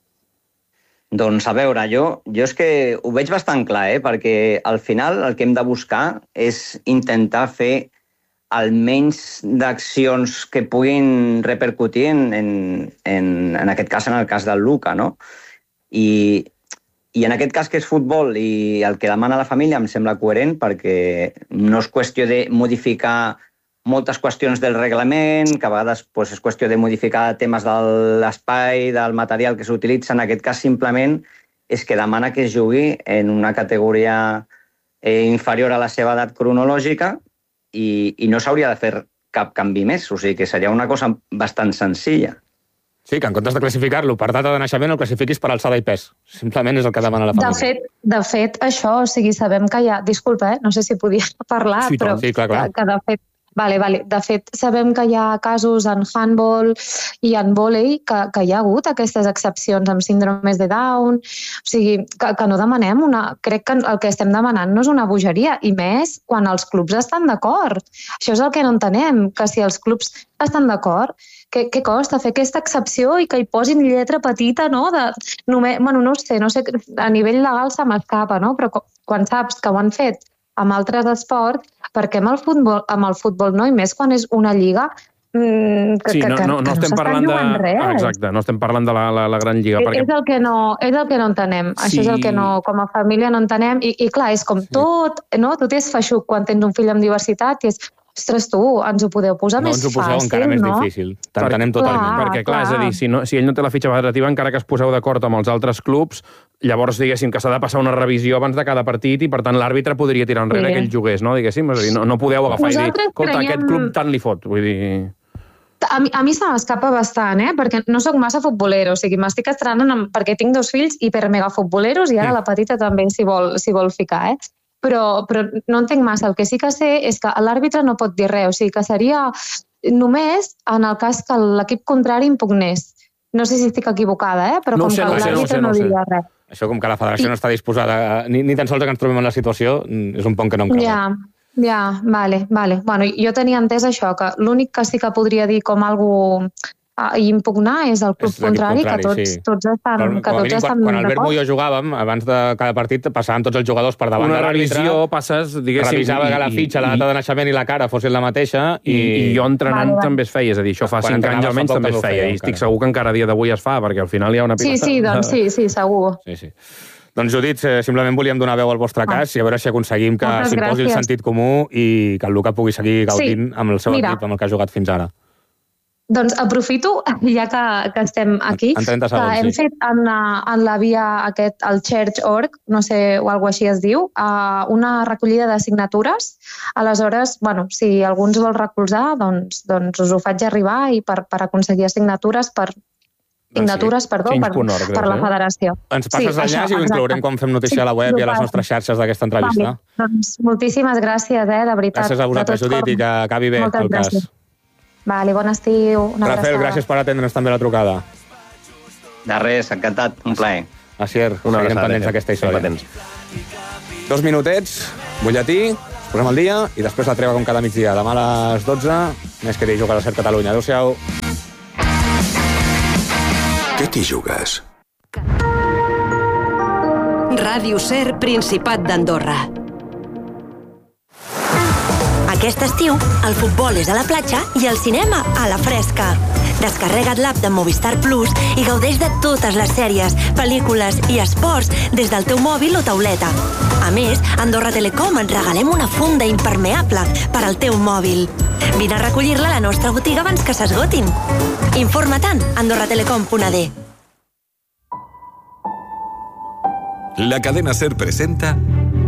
Doncs a veure, jo, jo és que ho veig bastant clar, eh? Perquè al final el que hem de buscar és intentar fer el menys d'accions que puguin repercutir en, en, en, en aquest cas, en el cas del Luca, no? I, i en aquest cas que és futbol i el que demana la família em sembla coherent perquè no és qüestió de modificar moltes qüestions del reglament, que a vegades pues, és qüestió de modificar temes de l'espai, del material que s'utilitza. En aquest cas, simplement, és que demana que es jugui en una categoria eh, inferior a la seva edat cronològica i, i no s'hauria de fer cap canvi més. O sigui que seria una cosa bastant senzilla.
Sí, que en comptes de classificar-lo per data de naixement el classifiquis per alçada i pes. Simplement és el que demana la família.
De fet, de fet això, o sigui, sabem que hi ha... Disculpa, eh? No sé si podia parlar,
sí,
però
sí, clar, clar.
Que, que de fet Vale, vale. De fet, sabem que hi ha casos en handball i en vòlei que, que hi ha hagut aquestes excepcions amb síndromes de Down. O sigui, que, que no demanem una... Crec que el que estem demanant no és una bogeria, i més quan els clubs estan d'acord. Això és el que no entenem, que si els clubs estan d'acord, què, què costa fer aquesta excepció i que hi posin lletra petita, no? De, només, bueno, no ho sé, no sé, a nivell legal se m'escapa, no? Però quan saps que ho han fet amb altres esports, perquè amb el futbol, amb el futbol no, i més quan és una lliga mm, que,
sí,
que,
no,
que,
no, no
que
estem
no
parlant de...
res.
Exacte, no estem parlant de la, la, la gran lliga.
És,
perquè...
és, el que no, és el que no entenem. Sí. Això és el que no, com a família no entenem. I, i clar, és com sí. tot, no? Tot és feixuc quan tens un fill amb diversitat i és, ostres, tu, ens ho podeu posar
no,
més fàcil, no?
No ens ho poseu encara més difícil. T'entenem totalment.
Clar,
perquè, clar, clar, és a dir, si, no, si ell no té la fitxa federativa, encara que es poseu d'acord amb els altres clubs, llavors, diguéssim, que s'ha de passar una revisió abans de cada partit i, per tant, l'àrbitre podria tirar enrere sí. que ell jugués, no? Diguéssim, és a dir, no, no podeu agafar Nosaltres i dir, escolta, creiem... aquest club tant li fot, vull dir...
A mi, a mi se m'escapa bastant, eh? Perquè no sóc massa futbolero, o sigui, m'estic estrenant amb, perquè tinc dos fills hiper-mega futboleros i ara mm. la petita també s'hi vol, s'hi vol ficar, eh? Però, però no entenc massa. El que sí que sé és que l'àrbitre no pot dir res, o sigui que seria només en el cas que l'equip contrari impugnés. No sé si estic equivocada, eh? Però
no
com
sé,
que
no sé,
l'àrbitre
no, sé,
no,
no
diria
sé.
res.
Això, com que la federació I... no està disposada, ni, ni tan sols que ens trobem en la situació, és un punt que no em creu.
Ja, ja, vale, vale. Bueno, jo tenia entès això, que l'únic que sí que podria dir com algú i impugnar és el club és contrari, contrari, que tots, sí. tots estan, Però, que tots estan
quan, quan Albert Muyo jugàvem, abans de cada partit passaven tots els jugadors per davant
una
de l'àrbitre.
Una revisió passes, diguéssim...
Revisava que la fitxa, la data de naixement i la cara fossin la mateixa. I,
i, i jo entrenant vale, també es feia, és a dir, això fa cinc anys almenys també es feia, i estic segur que encara a dia d'avui es fa, perquè al final hi ha una
pila... Sí, sí, doncs sí, sí, segur.
Sí, sí. Doncs, Judit, simplement volíem donar veu al vostre cas ah. i a veure si aconseguim que s'imposi el sentit comú i que el Luca pugui seguir gaudint sí. amb el seu Mira. equip, amb el que ha jugat fins ara.
Doncs aprofito, ja que, que estem aquí,
en trenta segons,
que hem
sí.
fet en la, en la via aquest, el Church punto org, no sé, o alguna així es diu, una recollida de signatures. Aleshores, bueno, si algú ens vol recolzar, doncs, doncs us ho faig arribar i per, per aconseguir signatures per signatures, perdó, per, per la federació.
Ens passes sí, l'enllaç i ho inclourem quan fem notícia sí, a la web i a les nostres xarxes d'aquesta entrevista.
Vale. Doncs moltíssimes gràcies, eh, de veritat.
Gràcies a vosaltres, Judit, i que acabi bé Moltes el cas. Gràcies.
Vale, bon estiu. Una
Rafael, gràcies per atendre'ns també la trucada.
De res, encantat, un plaer.
Asier, una seguirem pendents d'aquesta història. Dos minutets, butlletí, posem el dia i després la treva com cada migdia. Demà a les dotze, més que t'hi juga a la Ser Catalunya. Adéu-siau.
Què t'hi jugues?
Ràdio Ser, Principat d'Andorra. Aquest estiu, el futbol és a la platja i el cinema a la fresca. Descarrega't l'app de Movistar Plus i gaudeix de totes les sèries, pel·lícules i esports des del teu mòbil o tauleta. A més, a Andorra Telecom et regalem una funda impermeable per al teu mòbil. Vine a recollir-la a la nostra botiga abans que s'esgotin. Informa-te'n a andorra telecom punt a d.
La cadena SER presenta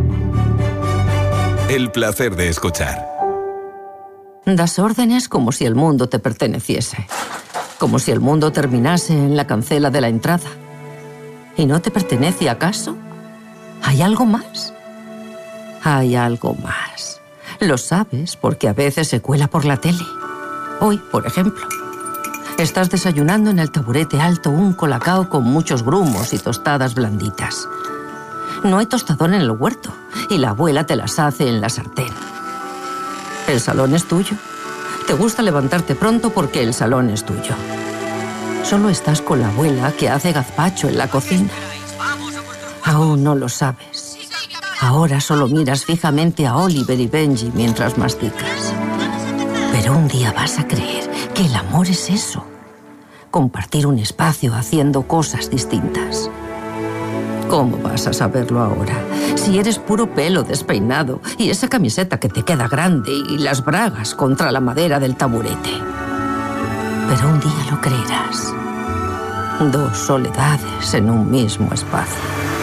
El placer de escuchar.
Das órdenes como si el mundo te perteneciese. Como si el mundo terminase en la cancela de la entrada. ¿Y no te pertenece acaso? ¿Hay algo más? Hay algo más. Lo sabes porque a veces se cuela por la tele. Hoy, por ejemplo, estás desayunando en el taburete alto un colacao con muchos grumos y tostadas blanditas. No hay tostador en el huerto y la abuela te las hace en la sartén. El salón es tuyo. Te gusta levantarte pronto porque el salón es tuyo. Solo estás con la abuela que hace gazpacho en la cocina. Aún no lo sabes. Ahora solo miras fijamente a Oliver y Benji mientras masticas. Pero un día vas a creer que el amor es eso. Compartir un espacio haciendo cosas distintas. ¿Cómo vas a saberlo ahora? Si eres puro pelo despeinado y esa camiseta que te queda grande y las bragas contra la madera del taburete. Pero un día lo creerás. Dos soledades en un mismo espacio.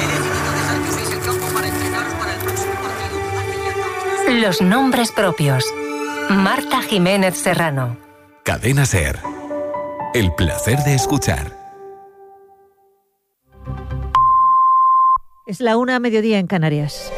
Los nombres propios. Marta Jiménez Serrano.
Cadena SER. El placer de escuchar.
Es la una a mediodía en Canarias.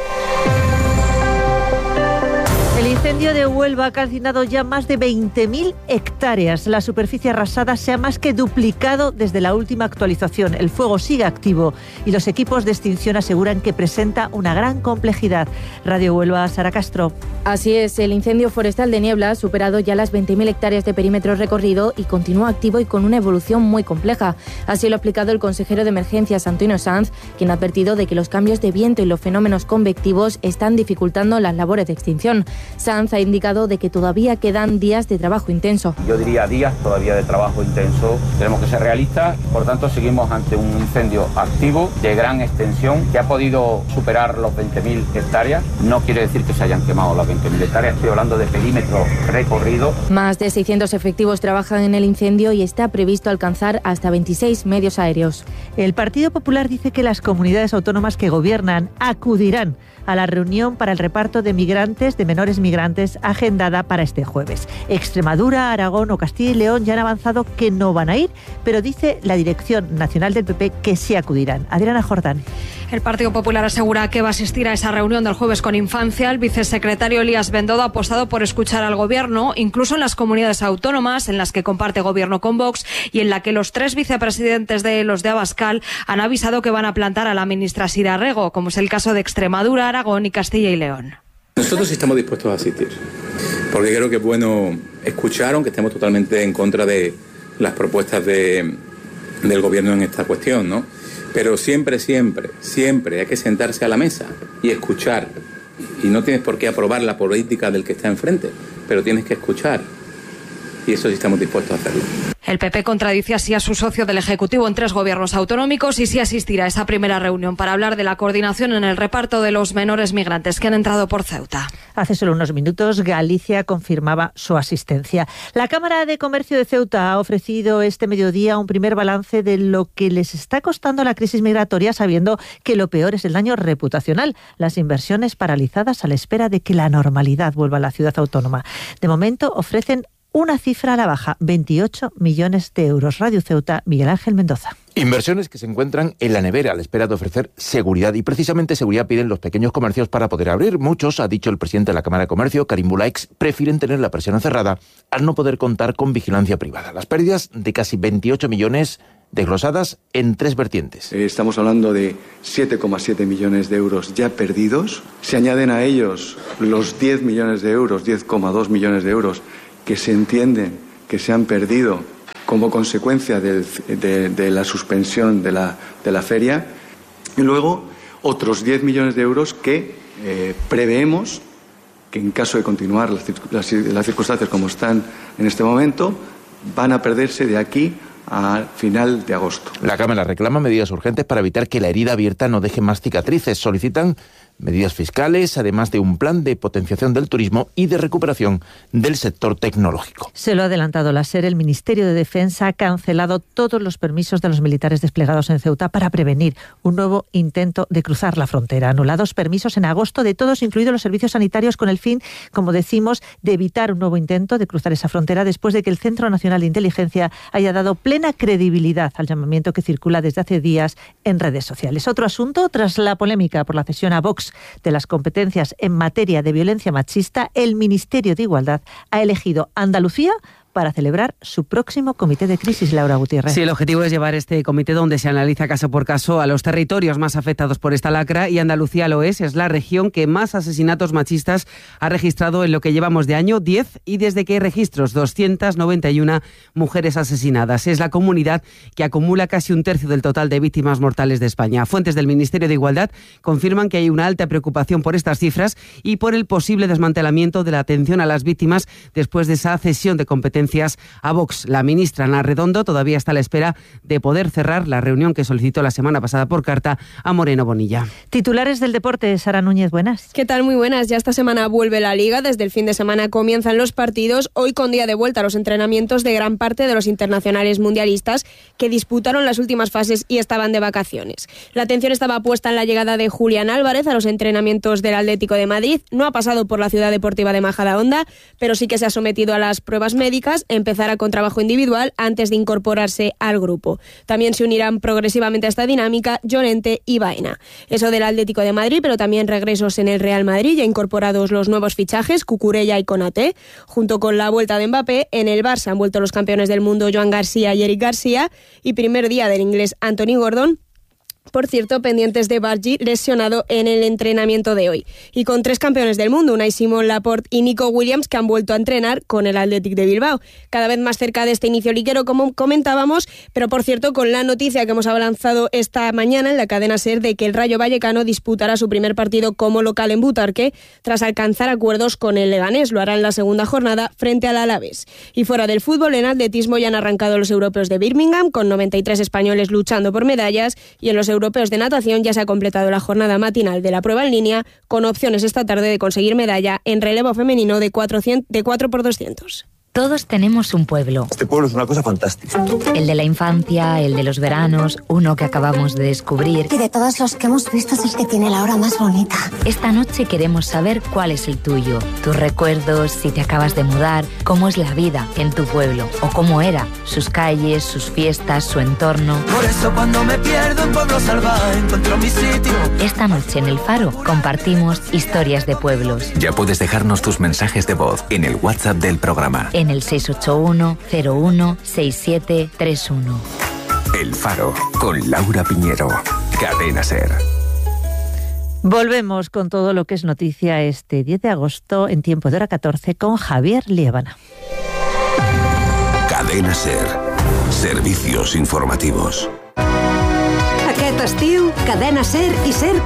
El incendio de Huelva ha calcinado ya más de veinte mil hectáreas. La superficie arrasada se ha más que duplicado desde la última actualización. El fuego sigue activo y los equipos de extinción aseguran que presenta una gran complejidad. Radio Huelva, Sara Castro.
Así es, el incendio forestal de Niebla ha superado ya las veinte mil hectáreas de perímetro recorrido y continúa activo y con una evolución muy compleja. Así lo ha explicado el consejero de Emergencias, Antonio Sanz, quien ha advertido de que los cambios de viento y los fenómenos convectivos están dificultando las labores de extinción. Sanz ha indicado de que todavía quedan días de trabajo intenso.
Yo diría días todavía de trabajo intenso. Tenemos que ser realistas, por tanto seguimos ante un incendio activo de gran extensión que ha podido superar los veinte mil hectáreas. No quiere decir que se hayan quemado las veinte mil hectáreas, estoy hablando de perímetro recorrido.
Más de seiscientos efectivos trabajan en el incendio y está previsto alcanzar hasta veintiséis medios aéreos.
El Partido Popular dice que las comunidades autónomas que gobiernan acudirán a la reunión para el reparto de migrantes, de menores migrantes, agendada para este jueves. Extremadura, Aragón o Castilla y León ya han avanzado que no van a ir, pero dice la Dirección Nacional del P P que sí acudirán. Adriana Jordán.
El Partido Popular asegura que va a asistir a esa reunión del jueves con Infancia. El vicesecretario Elías Bendodo ha apostado por escuchar al Gobierno, incluso en las comunidades autónomas en las que comparte Gobierno con Vox y en la que los tres vicepresidentes de los de Abascal han avisado que van a plantar a la ministra Sira Rego, como es el caso de Extremadura, Aragón y Castilla y León.
Nosotros estamos dispuestos a asistir, porque creo que es bueno escuchar, aunque estemos totalmente en contra de las propuestas de, del Gobierno en esta cuestión, ¿no? Pero siempre, siempre, siempre hay que sentarse a la mesa y escuchar. Y no tienes por qué aprobar la política del que está enfrente, pero tienes que escuchar. Y eso sí estamos dispuestos a hacerlo.
El P P contradice así a su socio del Ejecutivo en tres gobiernos autonómicos y sí asistirá a esa primera reunión para hablar de la coordinación en el reparto de los menores migrantes que han entrado por Ceuta.
Hace solo unos minutos Galicia confirmaba su asistencia. La Cámara de Comercio de Ceuta ha ofrecido este mediodía un primer balance de lo que les está costando la crisis migratoria, sabiendo que lo peor es el daño reputacional, las inversiones paralizadas a la espera de que la normalidad vuelva a la ciudad autónoma. De momento ofrecen una cifra a la baja, veintiocho millones de euros. Radio Ceuta, Miguel Ángel Mendoza.
Inversiones que se encuentran en la nevera a la espera de ofrecer seguridad, y precisamente seguridad piden los pequeños comercios para poder abrir. Muchos, ha dicho el presidente de la Cámara de Comercio, Karim Bulaix, prefieren tener la persiana cerrada al no poder contar con vigilancia privada. Las pérdidas de casi veintiocho millones desglosadas en tres vertientes.
Estamos hablando de siete coma siete millones de euros ya perdidos. Se añaden a ellos los diez millones de euros, diez coma dos millones de euros que se entienden que se han perdido como consecuencia del, de, de la suspensión de la, de la feria. Y luego otros diez millones de euros que eh, preveemos que en caso de continuar las, las, las circunstancias como están en este momento, van a perderse de aquí a final de agosto.
La Cámara reclama medidas urgentes para evitar que la herida abierta no deje más cicatrices. Solicitan medidas fiscales, además de un plan de potenciación del turismo y de recuperación del sector tecnológico.
Se lo ha adelantado la SER. El Ministerio de Defensa ha cancelado todos los permisos de los militares desplegados en Ceuta para prevenir un nuevo intento de cruzar la frontera. Anulados permisos en agosto de todos, incluidos los servicios sanitarios, con el fin, como decimos, de evitar un nuevo intento de cruzar esa frontera después de que el Centro Nacional de Inteligencia haya dado plena credibilidad al llamamiento que circula desde hace días en redes sociales. Otro asunto, tras la polémica por la cesión a Vox de las competencias en materia de violencia machista, el Ministerio de Igualdad ha elegido Andalucía para celebrar su próximo comité de crisis. Laura Gutiérrez.
Sí, el objetivo es llevar este comité donde se analiza caso por caso a los territorios más afectados por esta lacra, y Andalucía lo es, es la región que más asesinatos machistas ha registrado en lo que llevamos de año, diez, y desde que hay registros, doscientas noventa y una mujeres asesinadas. Es la comunidad que acumula casi un tercio del total de víctimas mortales de España. Fuentes del Ministerio de Igualdad confirman que hay una alta preocupación por estas cifras y por el posible desmantelamiento de la atención a las víctimas después de esa cesión de competencias a Vox. La ministra Ana Redondo todavía está a la espera de poder cerrar la reunión que solicitó la semana pasada por carta a Moreno Bonilla.
Titulares del deporte, Sara Núñez, buenas.
¿Qué tal? Muy buenas. Ya esta semana vuelve la Liga. Desde el fin de semana comienzan los partidos. Hoy con día de vuelta a los entrenamientos de gran parte de los internacionales mundialistas que disputaron las últimas fases y estaban de vacaciones. La atención estaba puesta en la llegada de Julián Álvarez a los entrenamientos del Atlético de Madrid. No ha pasado por la Ciudad Deportiva de Majadahonda, pero sí que se ha sometido a las pruebas médicas. Empezará con trabajo individual antes de incorporarse al grupo. También se unirán progresivamente a esta dinámica Llorente y Baena. Eso del Atlético de Madrid, pero también regresos en el Real Madrid, ya incorporados los nuevos fichajes, Cucurella y Konaté. Junto con la vuelta de Mbappé, en el Barça han vuelto los campeones del mundo Joan García y Eric García, y primer día del inglés Anthony Gordon. Por cierto, pendientes de Bargi, lesionado en el entrenamiento de hoy. Y con tres campeones del mundo, Unai Simón, Laporte y Nico Williams, que han vuelto a entrenar con el Athletic de Bilbao. Cada vez más cerca de este inicio liguero, como comentábamos, pero por cierto, con la noticia que hemos avanzado esta mañana en la cadena SER de que el Rayo Vallecano disputará su primer partido como local en Butarque, tras alcanzar acuerdos con el Leganés. Lo hará en la segunda jornada frente al Alavés. Y fuera del fútbol, en atletismo ya han arrancado los europeos de Birmingham, con noventa y tres españoles luchando por medallas, y en los europeos de natación ya se ha completado la jornada matinal de la prueba en línea, con opciones esta tarde de conseguir medalla en relevo femenino de cuatro por doscientos.
Todos tenemos un pueblo.
Este pueblo es una cosa fantástica.
El de la infancia, el de los veranos, uno que acabamos de descubrir.
Y de todos los que hemos visto es el que tiene la hora más bonita.
Esta noche queremos saber cuál es el tuyo. Tus recuerdos, si te acabas de mudar, cómo es la vida en tu pueblo o cómo era, sus calles, sus fiestas, su entorno.
Por eso cuando me pierdo en Pueblo Salvaje encuentro mi sitio.
Esta noche en El Faro compartimos historias de pueblos.
Ya puedes dejarnos tus mensajes de voz en el WhatsApp del programa.
En el seis ocho uno cero uno seis siete tres uno.
El Faro, con Laura Piñero. Cadena SER.
Volvemos con todo lo que es noticia este diez de agosto en tiempo de hora catorce con Javier Liébana.
Cadena SER. Servicios informativos.
Aquest estiu, Cadena SER i SER